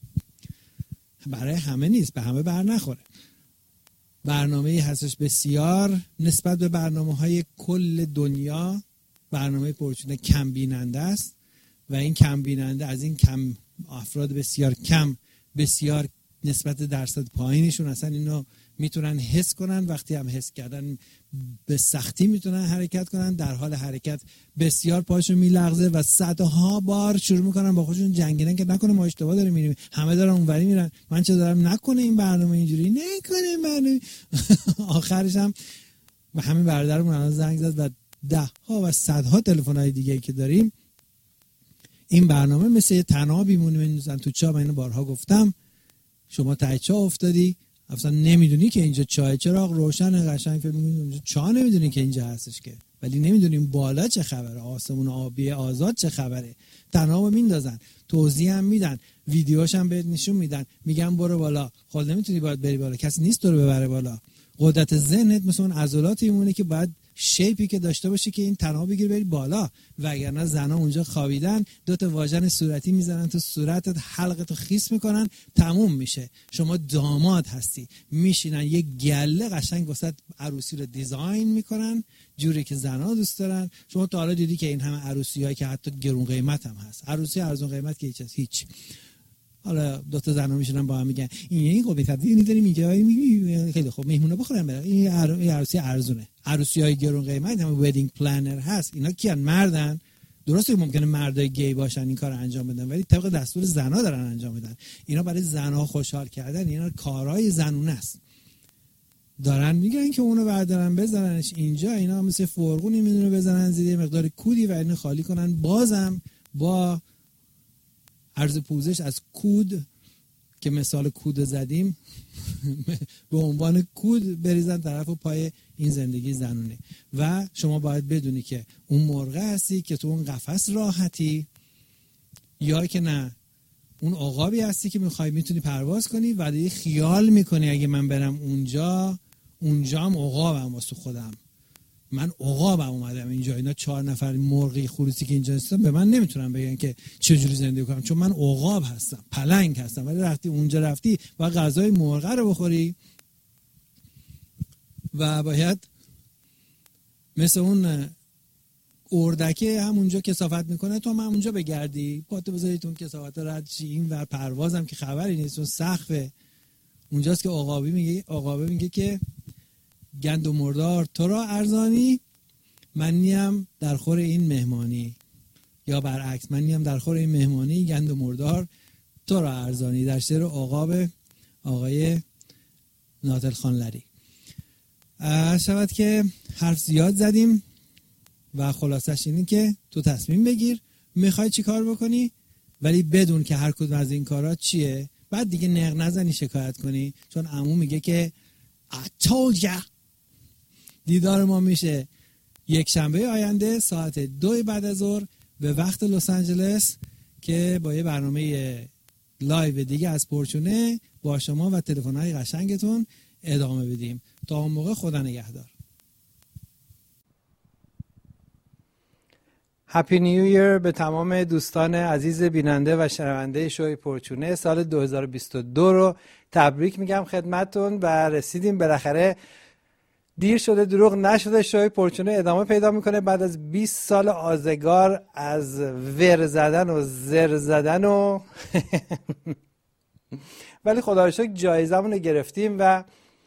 برای همه نیست، به همه بر نخوره. برنامه‌ای هستش بسیار نسبت به برنامه‌های کل دنیا، برنامه پرچونه کم بیننده است و این کم بیننده از این کم افراد بسیار کم، بسیار نسبت درصد پایینشون اصلا اینو میتونن حس کنن. وقتی هم حس کردن به سختی میتونن حرکت کنن، در حال حرکت بسیار پاشون میلغزه و صدها بار شروع میکنن با خودشون جنگیدن که نکنه ما اشتباه داریم میریم، همه دارن اونوری میرن، من چه دارم، نکنه این برنامه اینجوری، نکنه برنامه. آخرش هم به همین برادرمون الان زنگ زد و 10 ها و 100 ها تلفن‌های دیگه که داریم. این برنامه مثل تنابی میمونه تو چاه. من اینو بارها گفتم، شما ته چاه افتادی اصلا نمیدونی که اینجا چاه، چراغ روشن قشنگ، فکر می‌کنی اونجا چاه، نمیدونی که اینجا هستش که، ولی نمیدونیم بالا چه خبره، آسمون آبی آزاد چه خبره. تنابو میندازن، توضیح هم میدن، ویدیوش هم بهت نشون میدن، میگن برو بالا، خود نمیتونی باید بری بالا، کسی نیست تو رو ببره بالا. قدرت ذهنت مثل اون عضلاتی میمونه که باید شیپی که داشته باشه که این تنها بگیر بری بالا، وگرنه زنا اونجا خوابیدن، 2 تا واژن صورتی میزنن تو صورتت، حلقتو خیس میکنن، تموم میشه. شما داماد هستی، میشینن یه گله قشنگ واسه عروسی رو دیزاین میکنن جوری که زنا دوست دارن. شما تا حالا دیدی که این همه عروسیایی که حتی گرون قیمت هم هست، عروسی ارزون قیمت که هیچ حالا دو تا زنا میشونن با هم میگن این قوی تبدیل می‌ذاریم اینجا، خیلی خوب مهمونا بخورن برن، این عروسی ارزونه. عروسی‌های گرون قیمت هم ویدینگ پلنر هست، اینا کیان؟ مردن. درسته ممکنه مردای گی باشن این کارو انجام بدن، ولی طبق دستور زنا دارن انجام میدن. اینا برای زنها خوشحال کردن، اینا کارهای زنونه است. دارن میگن که اونو بردارن بزننش اینجا، اینا مثل فرغونی میدونه بزنن زیر مقدار کودی و اینو خالی کنن، بازم با عرض پوزش از کود که مثال کود زدیم به عنوان کود بریزن طرف و پای این زندگی زنونه. و شما باید بدونی که اون مرغ هستی که تو اون قفس راحتی، یا که نه اون عقابی هستی که میتونی پرواز کنی و دیگه خیال میکنی اگه من برم اونجا هم عقابم واسه خودم، من عقابم اومدم اینجا، اینا 4 نفر مرغی خروسی که اینجا هستن به من نمیتونن بگن که چجوری زندگی کنم، چون من عقاب هستم، پلنگ هستم. ولی وقتی اونجا رفتی باید غذای مرغ رو بخوری و باید مثل اون اردکه همونجا کثافت میکنه تو هم همونجا بگردی، پاتو بذاری تو اون کثافت رد شی. این ور پروازم که خبری نیست، اون سقفه اونجاست که عقابه میگه که گند و مردار تو را ارزانی، من نیم در خور این مهمانی، یا برعکس من نیم در خور این مهمانی، گند و مردار تو را ارزانی، در شعر عقاب آقای نادل خانلری. شود که حرف زیاد زدیم و خلاصش اینه که تو تصمیم بگیر میخوای چی کار بکنی، ولی بدون که هر کدوم از این کارا چیه، بعد دیگه نق نزنی شکایت کنی، چون عمو میگه که I told ya. دیدار ما میشه یک شنبه آینده ساعت 2 بعد از ظهر به وقت لس آنجلس که با یه برنامه لایو دیگه از پرچونه با شما و تلفن‌های قشنگتون ادامه بدیم. تا اون موقع خدا نگهدار. هپی نیو ایر به تمام دوستان عزیز بیننده و شنونده شوی پرچونه. سال 2022 رو تبریک میگم خدمتتون و رسیدیم بالاخره. دیر شده دروغ نشده، شوی پرچونه ادامه پیدا میکنه بعد از 20 سال آزگار از ور زدن و زر زدن و ولی خدا رو شکر جایزمون رو گرفتیم و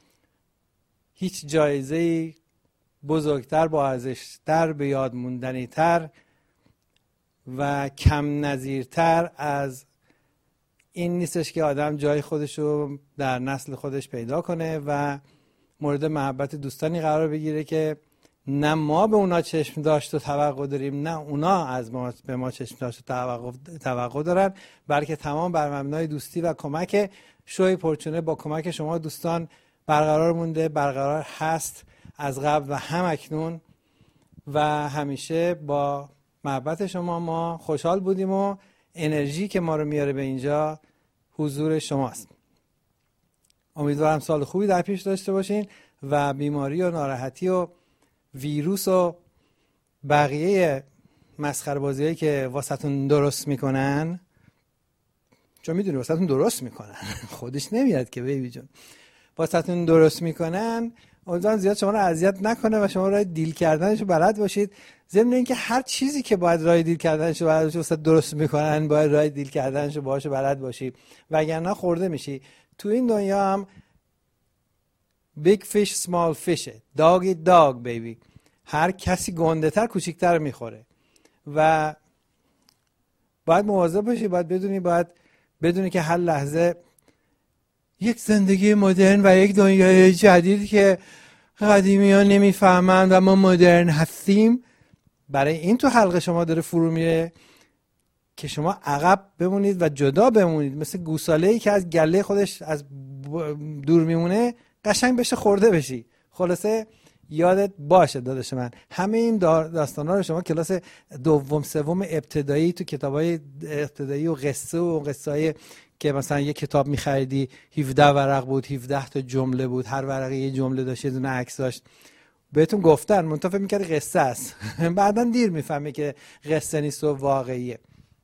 هیچ جایزه‌ای بزرگتر، با ارزش‌تر، به یاد موندنی‌تر و کم نظیرتر از این نیستش که آدم جای خودشو در نسل خودش پیدا کنه و مورد محبت دوستانی قرار بگیره که نه ما به اونا چشم داشت و توقع داریم، نه اونا از ما به ما چشم داشت و توقع دارن، بلکه تمام بر مبنای دوستی و کمک. شوی پرچونه با کمک شما دوستان برقرار مونده، برقرار هست از قبل و هم اکنون و همیشه با محبت شما ما خوشحال بودیم و انرژی که ما رو میاره به اینجا حضور شماست. امیدوارم سال خوبی در پیش داشته باشین و بیماری و ناراحتی و ویروس و بقیه مسخره بازیایی که واسهتون درست میکنن، چون میدونی واسهتون درست میکنن خودش نمیاد که بیبی جون، واسهتون درست میکنن، امیدوارم زیاد شما رو اذیت نکنه و شما راه دیل کردنشو بلد باشید. ضمن اینکه هر چیزی که باید راه دیل کردنشو بلد باشی واسه درست میکنن، باید راه دیل کردنشو باهاش بلد باشی، وگرنه خورده میشی. تو این دنیا هم big fish small fish، dog eat dog baby، هر کسی گنده تر کوچیک‌تر میخوره و باید مواظب باشی، باید بدونی که هر لحظه یک زندگی مدرن و یک دنیای جدید که قدیمیان نمیفهمند و ما مدرن هستیم، برای این تو حلقه شما داره فرو میره که شما عقب بمونید و جدا بمونید، مثل گوساله‌ای که از گله خودش از دور میمونه قشنگ بشه خورده بشی. خلاصه یادت باشه داداش من، همه این داستانا رو شما کلاس دوم سوم ابتدایی تو کتابای ابتدایی و قصه‌ای که مثلا یه کتاب می‌خریدی 17 ورق بود، 17 تا جمله بود، هر ورقه یه جمله داشت، یه دونه عکس داشت، بهتون گفتن منتفع می‌کردی قصه است بعداً دیر می‌فهمی که قصه نیست و واقعیه.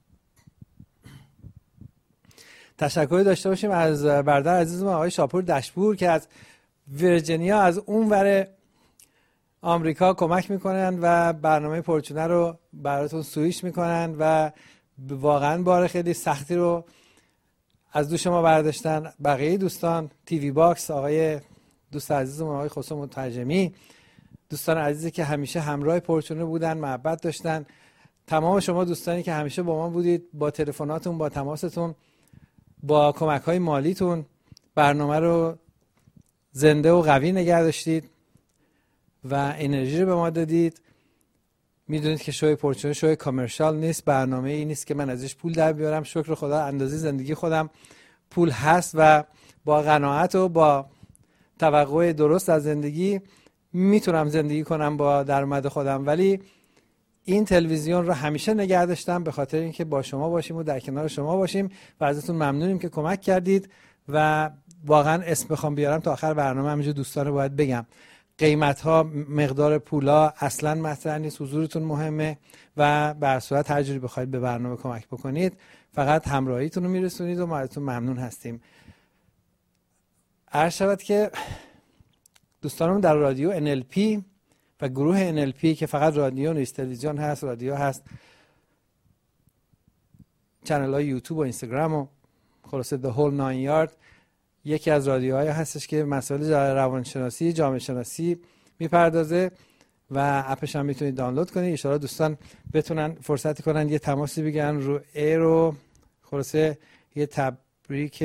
تشکر داشته باشیم از برادر عزیزم آقای شاپور دشپور که از ویرجینیا از اونور آمریکا کمک میکنن و برنامه پرچونه رو براتون سویش میکنن و واقعا بار خیلی سختی رو از دوش ما برداشتن بقیه دوستان، تیوی باکس، آقای دوست عزیزم آقای خسرو مترجمی، دوستان عزیزی که همیشه همراه پرچونه بودن، محبت داشتن، تمام شما دوستانی که همیشه با ما بودید، با تلفناتون، با تماستون، با کمک‌های مالیتون برنامه رو زنده و قوی نگه داشتید و انرژی رو به ما دادید. میدونید که شوی پرچونه شوی کامرشال نیست، برنامه ای نیست که من ازش پول در بیارم. شکر خدا اندازه زندگی خودم پول هست و با قناعت و با توقع درست از زندگی میتونم زندگی کنم با درآمد خودم، ولی این تلویزیون رو همیشه نگه داشتم به خاطر اینکه با شما باشیم و در کنار شما باشیم و ازتون ممنونیم که کمک کردید. و واقعا اسم بخوام بیارم تا آخر برنامه همینجور دوستان رو باید بگم، قیمت ها، مقدار پولا اصلا مطرح نیست، حضورتون مهمه و به هر صورت هر جوری بخواید به برنامه کمک بکنید فقط همراهیتون رو میرسونید و ما ازتون ممنون هستیم. عرض شود که دوستانم در رادیو NLP و گروه NLP که فقط رادیو نیست، تلویزیون هست، رادیو هست، چنل های یوتیوب و اینستاگرام و خلاصه The Whole Nine Yard، یکی از رادیوهای هستش که مسائل روانشناسی، جامعه شناسی میپردازه و اپش هم میتونید دانلود کنید. ان شاءالله دوستان بتونن فرصتی کنن یه تماسی بگیرن رو ایر و خلاصه یه تبریک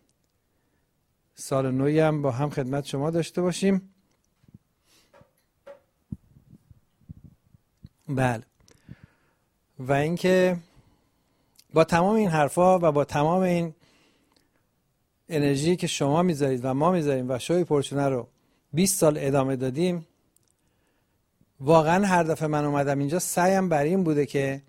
سال نوی هم با هم خدمت شما داشته باشیم. بله، و اینکه با تمام این حرفا و با تمام این انرژی که شما میذارید و ما میذاریم و شوی پرچونه رو 20 سال ادامه دادیم، واقعا هر دفعه من اومدم اینجا سعیم بر این بوده که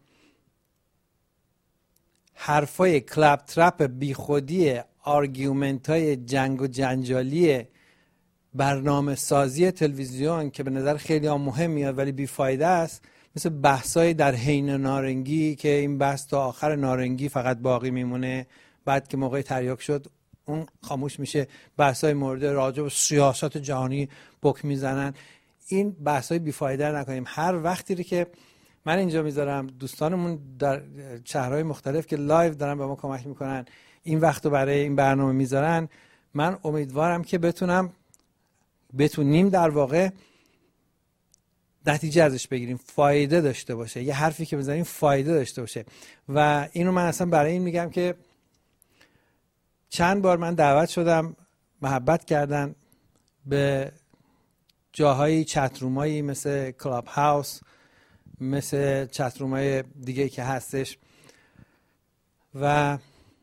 حرفای کلپ ترپ بی خودی، آرگومنت های جنگ و جنجالی برنامه سازی تلویزیون که به نظر خیلی هم مهم میاد ولی بیفایده است، مثل بحثای در حین نارنگی که این بحث تا آخر نارنگی فقط باقی میمونه، بعد که موقع تریاک شد اون خاموش میشه، بحثای مورد راجع به سیاست جهانی بک میزنن. این بحثای بیفایده نکنیم. هر وقتی که من اینجا میذارم، دوستانمون در شهرهای مختلف که لایو دارن به ما کمک میکنن این وقتو برای این برنامه میذارن، من امیدوارم که بتونیم در واقع نتیجه ازش بگیریم، فایده داشته باشه، یه حرفی که بزنیم فایده داشته باشه. و اینو من اصلا برای این میگم که چند بار من دعوت شدم، محبت کردن به جاهایی، چترومایی مثل کلاب هاوس، مثل چترومای دیگه که هستش و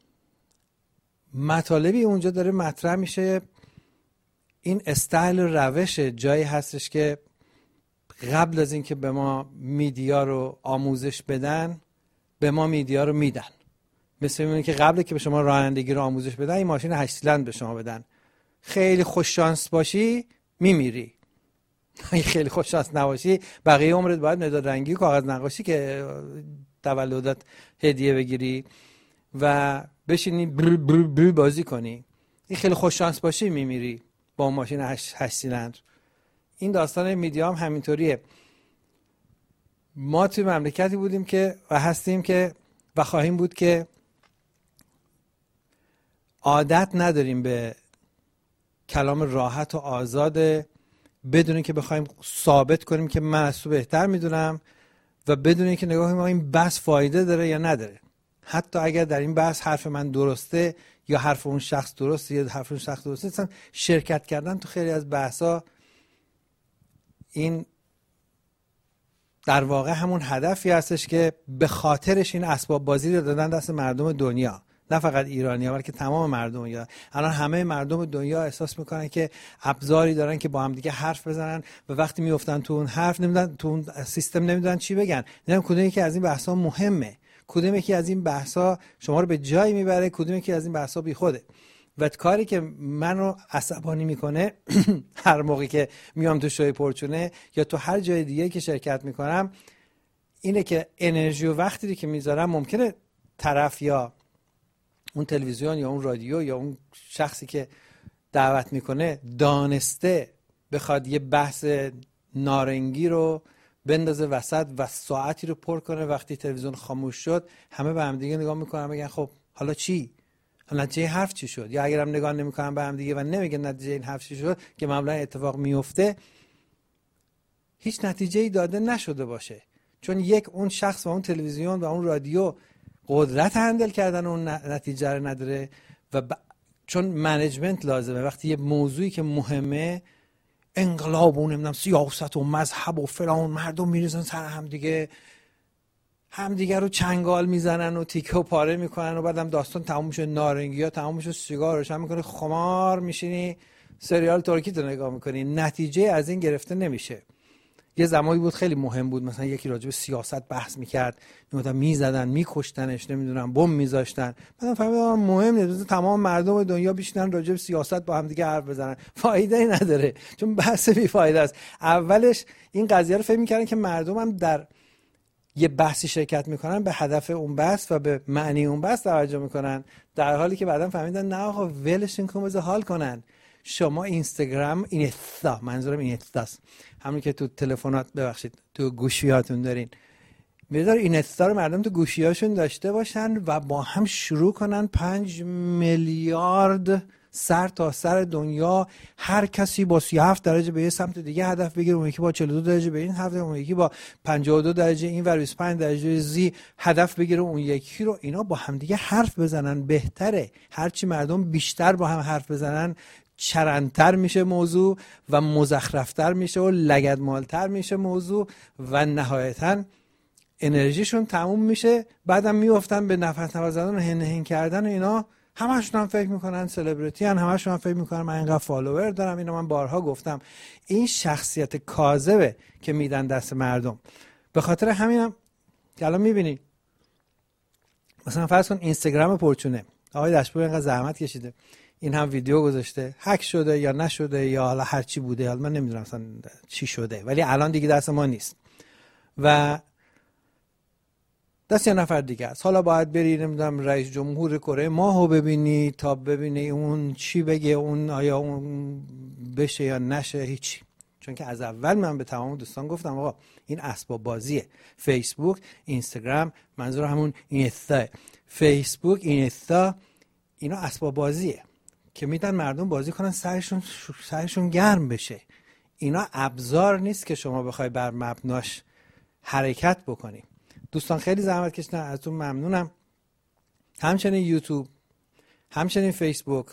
مطالبی اونجا داره مطرح میشه. این استایل روش جایی هستش که قبل از اینکه به ما میدیا رو آموزش بدن، به ما میدیا رو میدن. مثل اینه که قبل که به شما رانندگی رو آموزش بدن این ماشین 8 سیلندر به شما بدن. خیلی خوش شانس باشی میمیری، خیلی خوش شانس نباشی بقیه عمرت باید مداد رنگی و کاغذ نقاشی که تولدت هدیه بگیری و بشینی بر بازی کنی. این خیلی خوش شانس باشی میمیری با اون ماشین 8 سیلندر. این داستان میدیا هم همینطوریه. ما توی مملکتی بودیم که و هستیم که و خواهیم بود که عادت نداریم به کلام راحت و آزاد، بدون که بخوایم ثابت کنیم که من از تو بهتر میدونم و بدون اینکه نگاه کنیم این بحث فایده داره یا نداره. حتی اگر در این بحث حرف من درسته یا حرف اون شخص درسته یا حرف اون شخص درسته، مثلا شرکت کردن تو خیلی از بحثا این در واقع همون هدفی هستش که به خاطرش این اسباب بازی رو دادن دست مردم دنیا، نه فقط ایرانی‌ها بلکه تمام مردم دنیا. الان همه مردم دنیا احساس میکنن که ابزاری دارن که با هم دیگه حرف بزنن و وقتی میافتن تو اون حرف نمیدونن، تو اون سیستم نمیدونن چی بگن، نمیدونن کدوم یکی از این بحث‌ها مهمه، کدوم یکی از این بحث‌ها شما رو به جایی میبره، کدوم یکی از این بحث‌ها بیخوده. و کاری که منو عصبانی میکنه هر موقعی که میام تو شوی پرچونه یا تو هر جای دیگه که شرکت میکنم اینه که انرژی و وقتی که میذارم ممکنه طرف یا اون تلویزیون یا اون رادیو یا اون شخصی که دعوت میکنه دانسته بخواد یه بحث نارنگی رو بندازه وسط و ساعتی رو پر کنه. وقتی تلویزیون خاموش شد همه به هم دیگه نگاه میکنن بگن خب حالا چی؟ نتیجه حرف چی شد؟ یا اگرم نگاه نمیکنن به هم دیگه و نمیگن نتیجه این حرف چی شد که معمولا اتفاق میفته، هیچ نتیجه‌ای داده نشده باشه. چون یک اون شخص و اون تلویزیون و اون رادیو قدرت هندل کردن اون نتیجه رو نداره و چون منیجمنت لازمه. وقتی یه موضوعی که مهمه، انقلاب و نمیدونم سیاست و مذهب و فلان، مردم میریزن سر همدیگه رو چنگال میزنن و تیکه و پاره میکنن و بعدم داستان تموم میشه، نارنگی ها تموم میشه، سیگار روشن میکنی، خمار میشینی، سریال ترکی تو نگاه میکنی، نتیجه از این گرفته نمیشه. یه زمانی بود خیلی مهم بود، مثلا یکی راجع به سیاست بحث میکرد، میزدن میکشتنش، نمیدونم بم میذاشتن، بعدم فهمیدم مهم نیست، تمام مردم دنیا بیشترن راجع به سیاست با هم دیگه حرف بزنن، فایده ای نداره، چون بحث بیفایده است. اولش این قضیه رو فکر میکردن که مردم هم در یه بحثی شرکت میکنن، به هدف اون بحث و به معنی اون بحث توجه میکنن، در حالی که بعدم فهمیدن نه آقا ولشون کن، بذار حال کنن. شما اینستاگرام، اینستا، منظورم اینستاست، همون که تو تلفنات، ببخشید تو گوشیاتون دارین، بذار اینستا رو مردم تو گوشیاشون داشته باشن و با هم شروع کنن 5 میلیارد سر تا سر دنیا، هر کسی با 37 درجه به یه سمت دیگه هدف بگیره، اون یکی با 42 درجه به این هدف، اون یکی با 52 درجه این ور، 25 درجه زی هدف بگیره اون یکی رو. اینا با هم دیگه حرف بزنن بهتره. هرچی مردم بیشتر با هم حرف بزنن چرندتر میشه موضوع و مزخرفتر میشه و لگدمالتر میشه موضوع و نهایتاً انرژیشون تموم میشه. بعدم میافتن به نفس زدن و هن کردن و اینا. همشون هم فکر میکنن سلبریتی ان، همشون هم فکر میکنن من اینقدر فالوور دارم. اینو من بارها گفتم، این شخصیت کاذبه که میدن دست مردم. به خاطر همینم که الان میبینی مثلا فرض کن اینستاگرام پرچونه، آقای دشپور اینقدر زحمت کشیده، این هم ویدیو گذاشته، هک شده یا نشده یا حالا هر چی بوده، حالا من نمیدونم مثلا چی شده، ولی الان دیگه دست ما نیست و دست یه نفر دیگه است. حالا باید بری نمیدونم رئیس جمهور کره ماهو ببینی تا ببینی اون چی بگه، اون آیا اون بشه یا نشه، هیچی. چون که از اول من به تمام دوستان گفتم آقا این اسباب بازیه. فیسبوک، اینستاگرام، منظور همون اینستا، فیسبوک، اینستا، اینا اسباب بازیه که میدن مردم بازی کنن، سرشون گرم بشه. اینا ابزار نیست که شما بخوای بر مبناش حرکت بکنی. دوستان خیلی زحمت کشیدن، ازتون ممنونم. همچنین یوتیوب، همچنین فیسبوک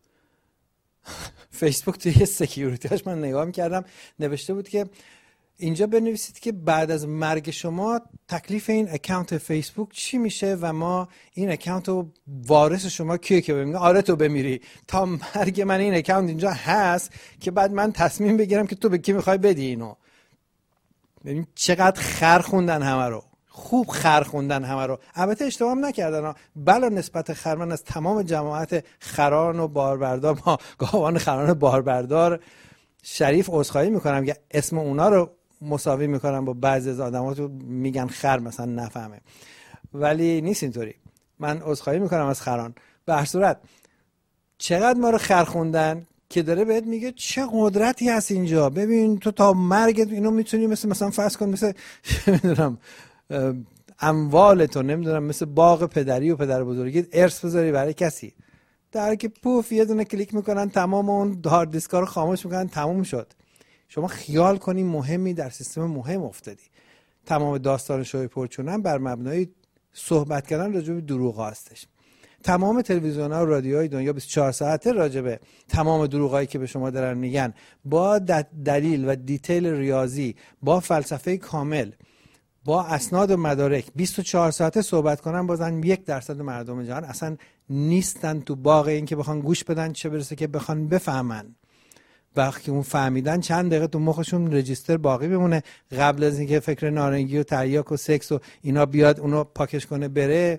توی سکیوریتیش من نگاه میکردم نوشته بود که اینجا بنویسید که بعد از مرگ شما تکلیف این اکانت فیسبوک چی میشه و ما این اکانت رو وارث شما کیه که بمیره. آره تو بمیری، تا مرگ من این اکانت اینجا هست که بعد من تصمیم بگیرم که تو به کی میخوای بدی اینو. ببین چقدر خر خوندن همه رو، خوب خر خوندن همه رو. البته اشتباه هم نکردن، بلا نسبت خر، من از تمام جماعت خران و باربردار، ما گاوان خران باربردار شریف عذرخواهی میکنم که اسم اونا رو مساوی میکنم با بعضی از آدم‌ها تو میگن خر مثلا نفهمه، ولی نیست اینطوری. من عذرخواهی میکنم از خران. به هر صورت چقدر ما رو خر خوندن که داره بهت میگه چه قدرتی هست اینجا، ببین تو تا مرگت اینو میتونی مثلا فرض کن مثل نمیدونم اموالتو، نمیدونم مثل باغ پدری و پدر بزرگیت ارث بذاری برای کسی، در که پوف یه دونه کلیک میکنن تمام اون هارد دیسکا رو خاموش میکنن، تموم شد. شما خیال کنی مهمی در سیستم مهم افتادی. تمام داستان شوی پرچونم بر مبنای صحبت کردن راجع به دروغ هستش. تمام تلویزیون‌ها و رادیوهای دنیا 24 ساعته راجع به تمام دروغایی که به شما دارن میگن با دلیل و دیتیل ریاضی، با فلسفه کامل، با اسناد و مدارک 24 ساعته صحبت کنن، بازن 1% مردم جهان اصلا نیستن تو باغ این که بخوان گوش بدن، چه برسه که بخوان بفهمن. وقتی اون فهمیدن چند دقیقه تو مخشون رجیستر باقی بمونه قبل از اینکه فکر نارنگی و تریاک و سکس و اینا بیاد اونو پاکش کنه بره.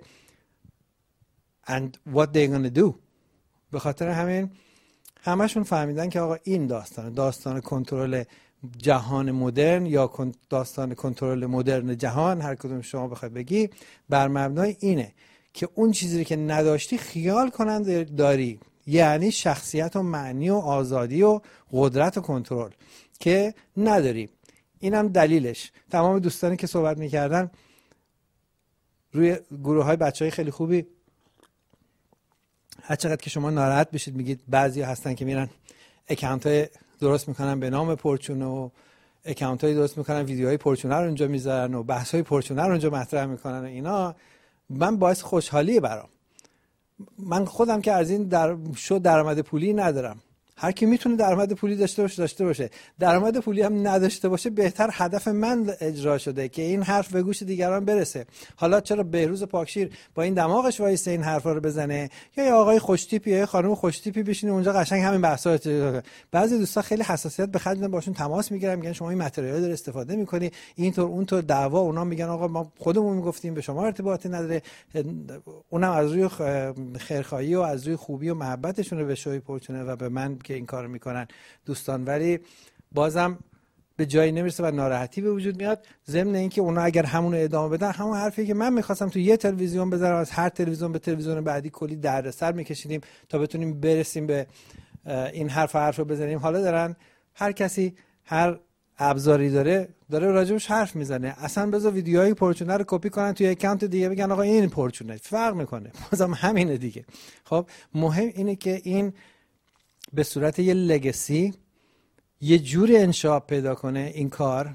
and what they gonna do. به خاطر همین همشون فهمیدن که آقا این داستان کنترل جهان مدرن یا داستان کنترل مدرن جهان، هر کدوم شما بخواد بگی، بر مبنای اینه که اون چیزی که نداشتی خیال کنند داری، یعنی شخصیت و معنی و آزادی و قدرت و کنترل که نداری. اینم دلیلش. تمام دوستانی که صحبت میکردن روی گروه های بچه های خیلی خوبی هر چقدر که شما ناراحت بشید، میگید بعضی هستن که میرن اکانت درست میکنن به نام پرچونه و اکانت های درست میکنن، ویدیوهای پرچونه رو اونجا میذارن و بحث های پرچونه رو اونجا مطرح میکنن و اینا. من باعث خوشحالیه برام. من خودم که از این درآمد پولی ندارم. هر کی میتونه درآمد پولی داشته باشه. درآمد پولی هم نداشته باشه، بهتر هدف من اجرا شده که این حرف به گوش دیگران برسه. حالا چرا بهروز پاکشیر با این دماغش وایسه این حرفا رو بزنه، یا آقای خوشتیپی یا خانم خوشتیپی بشینه اونجا قشنگ همین بحثا رو. بعضی دوستا خیلی حساسیت به خرج باشون تماس میگیرن، میگن شما این متریال داره استفاده میکنی اینطور اونطور، دعوا. اونا میگن آقا ما خودمون میگفتیم، به شما ارتباطی نداره. اونم از روی خیرخواهی و از روی خوبی و محبتشون به شوی پرچونه و به من که این کارو میکنن دوستان، ولی بازم به جایی نمیرسه و ناراحتی به وجود میاد. ضمن اینکه اونا اگر همون رو ادامه بدن، همون حرفی که من میخواستم تو یه تلویزیون بذارم، از هر تلویزیون به تلویزیون بعدی کلی دردسر میکشیدیم تا بتونیم برسیم به این حرف رو بزنیم. حالا دارن هر کسی هر ابزاری داره راجبش حرف میزنه. اصلا بذار ویدیوهای پرچونه رو کپی کنن توی اکانت دیگه بگن آقا این پرچونه، فرق میکنه، بازم همینه دیگه. خب مهم اینه که این به صورت یه لگسی یه جوری انشاء پیدا کنه این کار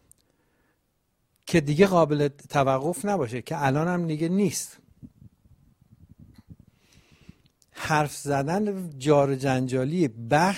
که دیگه قابل توقف نباشه، که الان هم دیگه نیست. حرف زدن جار جنجالی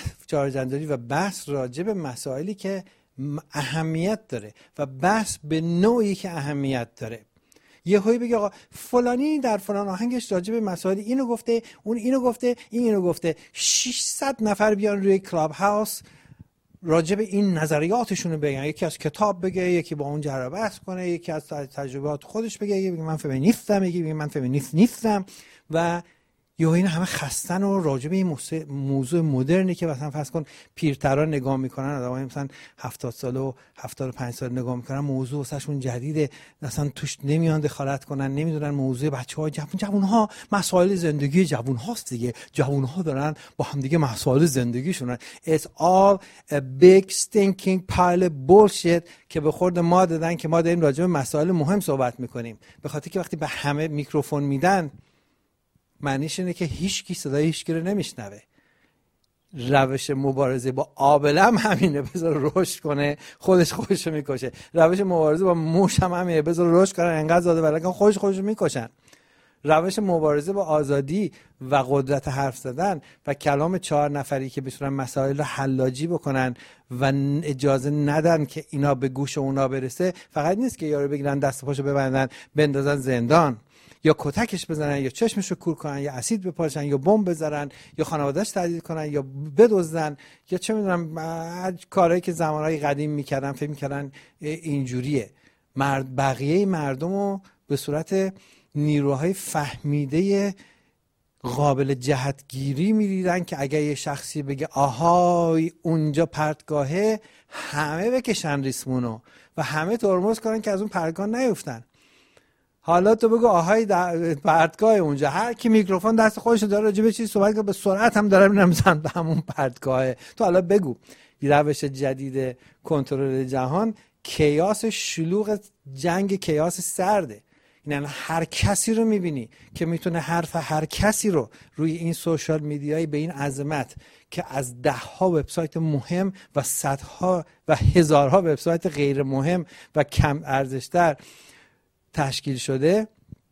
و بحث راجع به مسائلی که اهمیت داره و بحث به نوعی که اهمیت داره. یه هایی بگه آقا فلانی در فلان آهنگش راجع به مسائل اینو گفته، اون اینو گفته، این اینو گفته، 600 نفر بیان روی کلاب هاوس راجع به این نظریاتشونو بگن. یکی از کتاب بگه، یکی با اون جر بحث کنه، یکی از تجربیات خودش بگه، یکی بگه من فمینیستم، یکی بگه من فمینیست نیستم. و یا این همه خستن و راجع به این موضوع مدرنی که مثلا فرض کن پیرتران نگاه میکنن، آدمای مثلا 70 ساله و 75 ساله نگاه میکنن، موضوع واسهشون جدیده، مثلا توش نمیان دخالت کنن، نمیدونن موضوع بچه‌ها جوون‌ها مسائل زندگی جوون‌هاست دیگه، جوون‌ها دارن با هم دیگه مسائل زندگیشون. It's all a big stinking pile of bullshit که به خورد ما دادن که ما داریم راجع به مسائل مهم صحبت میکنیم. به خاطر که وقتی به همه میکروفون میدن، معنیش اینه که هیچ کی صدای هیچ کی رو نمیشنوه. روش مبارزه با آبله همینه، بذار رشد کنه خودش رو میکشه. روش مبارزه با موش همینه، بذار رشد کنه انقدر زاده بلکن خودش رو میکشن. روش مبارزه با آزادی و قدرت حرف زدن و کلام 4 نفری که بتونن مسائل رو حلاجی بکنن و اجازه ندن که اینا به گوش اونا برسه، فقط نیست که یارو بگیرن دست پاشو ببندن بندازن زندان، یا کتکش بزنن، یا چشمشو کور کنن، یا اسید بپاشن، یا بمب بذارن، یا خانواده‌اش تهدید کنن، یا بدزدن، یا چه میدونم کارهایی که زمانهای قدیم میکردن. فکر میکردن اینجوریه. بقیه مردمو به صورت نیروهای فهمیده قابل جهتگیری می‌دیدن که اگه یه شخصی بگه آهای اونجا پرتگاهه، همه بکشن ریسمونو و همه ترمز کنن که از اون پرتگاه نیفتن. حالا تو بگو آهای پرتگاه اونجا، هر کی میکروفون دست خودش داره راجع به چیزی صحبت کنه، به سرعت هم داره میرن به همون پرتگاه. تو حالا بگو روش جدید کنترل جهان کیاس شلوغ، جنگ کیاس سرده. یعنی هر کسی رو میبینی که میتونه حرف هر کسی رو روی این سوشال میدیایی به این عظمت که از 10 ها وبسایت مهم و صدها و هزارها وبسایت غیر مهم و کم ارزشتر تشکیل شده،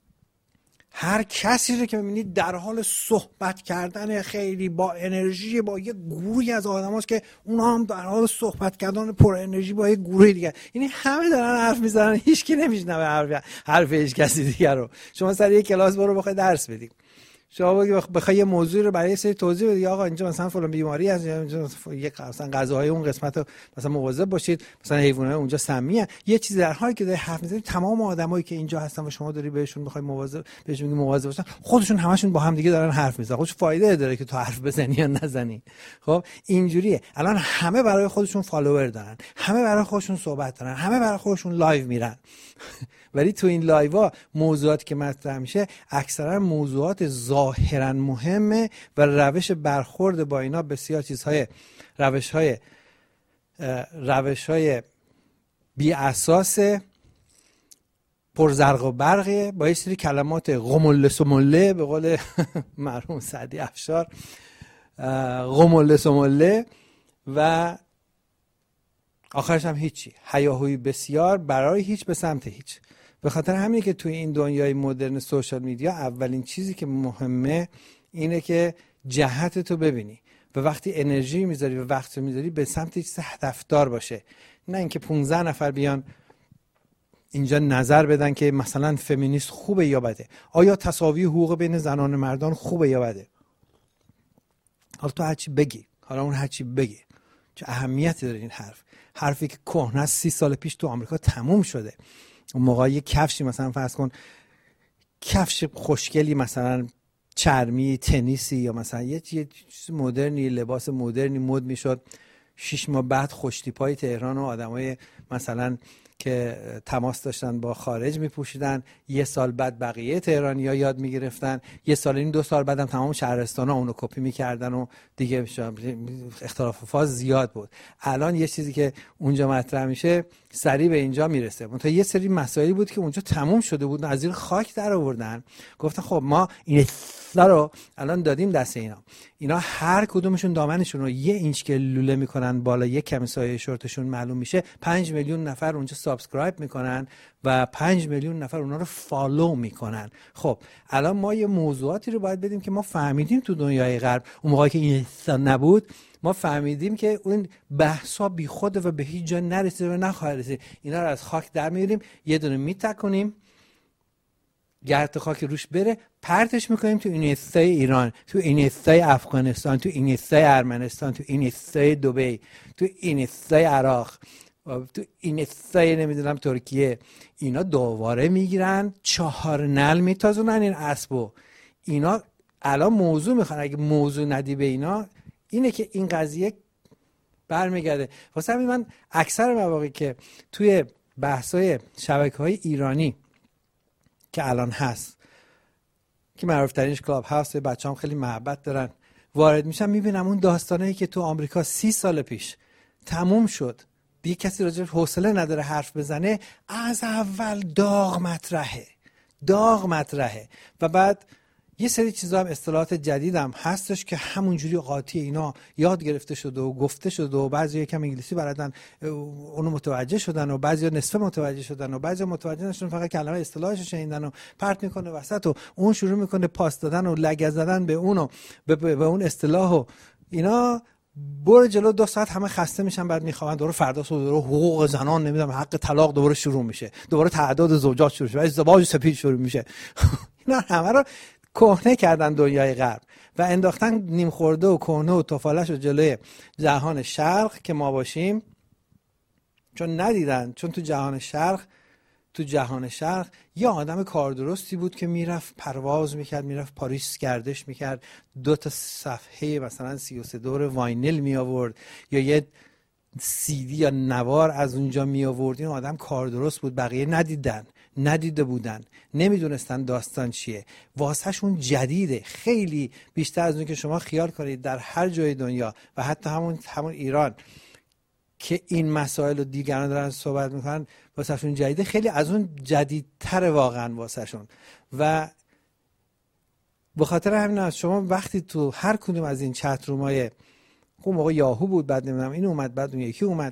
هر کسی رو که میبینید در حال صحبت کردن خیلی با انرژی با یه گروهی از آدماست که اونا هم در حال صحبت کردن پر انرژی با یه گروه دیگه، یعنی همه دارن حرف میزنن، هیچ کی نمیشنوه حرف هیچ کسی دیگه رو. شما سر یه کلاس برو بخوای درس بدی، شما بخوای یه موضوعی رو برای سری توضیح بدی، آقا اینجا مثلا فلان بیماری هست، اینجا مثلا غذاهای اون قسمت رو مثلا مواظب باشید، مثلا حیوانات اونجا سمیه، یه چیزی در حالی که داری حرف میزنی تمام آدمایی که اینجا هستن و شما داری بهشون میخوای بهشون میگی مواظب باشن، خودشون همشون با هم دیگه دارن حرف میزنن. خودش فایده داره که تو حرف بزنی یا نزنی. خب اینجوریه. الان همه برای خودشون فالوور دارن، همه برای خودشون صحبت دارن، همه برای خودشون لایو میرن. ولی تو این لایوها موضوعاتی که مطرح میشه اکثرا موضوعات ظاهرا مهمه و روش برخورد با اینا بسیار چیزهای روش‌های بی اساسه پرزرق و برقه با یه سری کلمات غمله سمله به قول مرحوم سعدی افشار، غمله سمله، و آخرش هم هیچی، هیاهوی بسیار برای هیچ به سمت هیچ. به خاطر همینه که توی این دنیای مدرن سوشال میدیا اولین چیزی که مهمه اینه که جهت تو ببینی و وقتی انرژی میذاری و وقت میذاری به سمت چیز هدفدار باشه، نه اینکه 15 نفر بیان اینجا نظر بدن که مثلا فمینیست خوبه یا بده، آیا تساوی حقوق بین زنان و مردان خوبه یا بده. حالا تو هرچی بگی، حالا اون هرچی بگی، چه اهمیتی داره این حرفی که کهنه 30 سال پیش تو آمریکا تموم شده. اون موقع یه کفشی مثلا فرض کن کفش خوشگلی مثلا چرمی تنیسی یا مثلا یه چیز مدرنی، لباس مدرنی مد میشد، 6 ماه بعد خوشتیپای تهران و آدمای مثلا که تماس داشتن با خارج میپوشیدن، یه سال بعد بقیه تهرانی‌ها یاد میگرفتن، یه سال این 2 سال بعدم تمام شهرستان‌ها اونو کپی میکردن و دیگه اختلاف فاز زیاد بود. الان یه چیزی که اونجا مطرح میشه سریع به اینجا میرسه. منتها یه سری مسائلی بود که اونجا تموم شده بود، از زیر خاک در آوردن، گفتن خب ما این رو الان دادیم دست اینا هر کدومشون دامنشون رو 1 اینچ که لوله میکنن بالا، 1 کمی سایه شورتشون معلوم میشه، 5 میلیون نفر اونجا سابسکرایب میکنن و 5 میلیون نفر اونا رو فالو میکنن. خب الان ما یه موضوعاتی رو باید بدیم که ما فهمیدیم تو دنیای غرب، اون موقعی که این نبود ما فهمیدیم که اون بحثا بیخوده و به هیچ جا نرسیده و نخواهد رسید. اینا رو از خاک در میاریم، یه دونه میتکنیم، گرد خاک روش بره، پرتش میکنیم تو اینستای ایران، تو اینستای افغانستان، تو اینستای ارمنستان، تو اینستای دبی، تو اینستای عراق، تو اینستای نمیدونم ترکیه. اینا دوباره میگیرن 4 نعل میتازونن این اسبو. اینا الان موضوع میخوان، اگه موضوع ندی به اینا اینه که این قضیه برمیگرده. واسه همین من اکثر مواقعی که توی بحث‌های شبکه‌های ایرانی که الان هست که معروف ترینش کلاب هاوس، بچه‌ام خیلی محبت دارن، وارد میشم میبینم اون داستانایی که تو آمریکا 30 سال پیش تموم شد، دیگه کسی راجع به حوصله نداره حرف بزنه، از اول داغ مطرحه و بعد یه سری چیزا هم اصطلاحات جدید هم هستش که همونجوری قاطی اینا یاد گرفته شده و گفته شده و بعضی یکم انگلیسی بلدن اونو متوجه شدن و بعضی نصف متوجه شدن و بعضی متوجه نشدن، فقط کلمه اصطلاحش شنیدن و پرت میکنه وسط و اون شروع میکنه پاس دادن و لگد زدن به اونو به اون اصطلاح و اینا. برو جلو 2 ساعت همه خسته میشن، بعد میخوان دوباره فردا صبح دوباره حقوق زنان نمیدونم حق طلاق دوباره شروع میشه، دوباره تعداد زوجات شروع میشه، ازدواج سفید شروع میشه. اینا همه رو کهنه کردن دنیای غرب و انداختن نیم خورده و کهنه و تفالش رو جلوی جهان شرق که ما باشیم، چون ندیدن. چون تو جهان شرق یه آدم کاردرستی بود که میرفت پرواز میکرد، میرفت پاریس گردش میکرد، 2 تا صفحه مثلا 33 دور واینل می آورد یا یه CD یا نوار از اونجا می آورد. این آدم کاردرست بود، بقیه ندیده بودن، نمیدونستن داستان چیه، واسهشون جدیده، خیلی بیشتر از اون که شما خیال کنید در هر جای دنیا و حتی همون ایران که این مسائل رو دیگران دارن صحبت میکنن، واسهشون جدیده، خیلی از اون جدیدتر واقعا واسهشون. و به خاطر همین است شما وقتی تو هر کدوم از این چت رومای، اون موقع یاهو بود، بعد نمیدونم این اومد، بعد اون یکی اومد،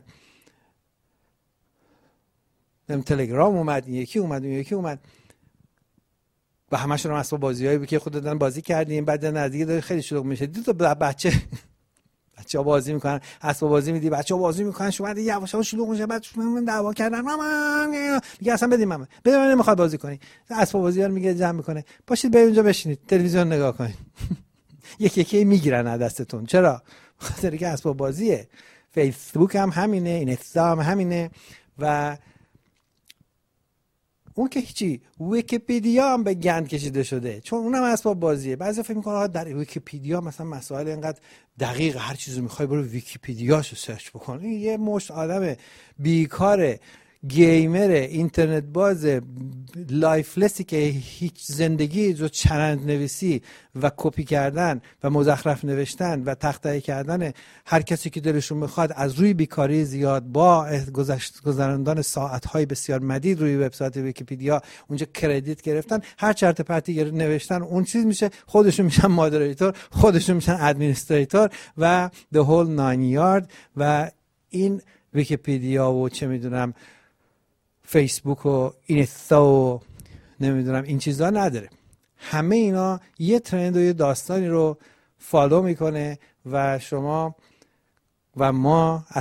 تلگرام اومد، این یکی اومد و همشون هم اسباب بازیایی بود که خود دادن بازی کردیم، بعد نزدیک داره خیلی شلوغ میشه. دو تا بچه‌ها بازی میکنن، اسباب بازی میدی، بچه‌ها بازی میکنن، شما دیگه یواش یواش شلوغ میشه، بعد من دعوا کردن، میگه اصلا بدیم من نمیخواد بازی کنی، اسباب بازی‌ها رو میگه جمع میکنه، باشید برید اونجا بشینید تلویزیون نگاه کنید. یکی میگیرن از دستتون. چرا؟ خاطر اینکه اسباب بازیه. فیسبوک هم همینه، اینستا هم همینه و اون که هیچی. ویکی‌پدیا هم به گند کشیده شده چون اونم اسباب بازیه. بعضی فکر می‌کنن در ویکی‌پدیا مثلا مسائل اینقدر دقیق، هر چیزو می‌خوای برو ویکی‌پدیاشو سرچ بکن. این یه مشت آدم بیکاره گیمر اینترنت باز لایفلسی که هیچ زندگی جو چرند نویسی و کپی کردن و مزخرف نوشتن و تخته‌ای کردن هر کسی که دلشون میخواد از روی بیکاری زیاد با گذراندن ساعت‌های بسیار مدید روی وبسایت ویکی‌پدیا اونجا کردیت گرفتن، هر چرت پرتی نوشتن اون چیز میشه، خودشون میشن مادریتور، خودشون میشن ادمنستریتور و the whole 9 yard. و این ویکی‌پدیا و چه میدونم فیسبوک و اینستا و نمیدونم این چیزا نداره. همه اینا یه ترند و یه داستانی رو فالو میکنه و شما و ما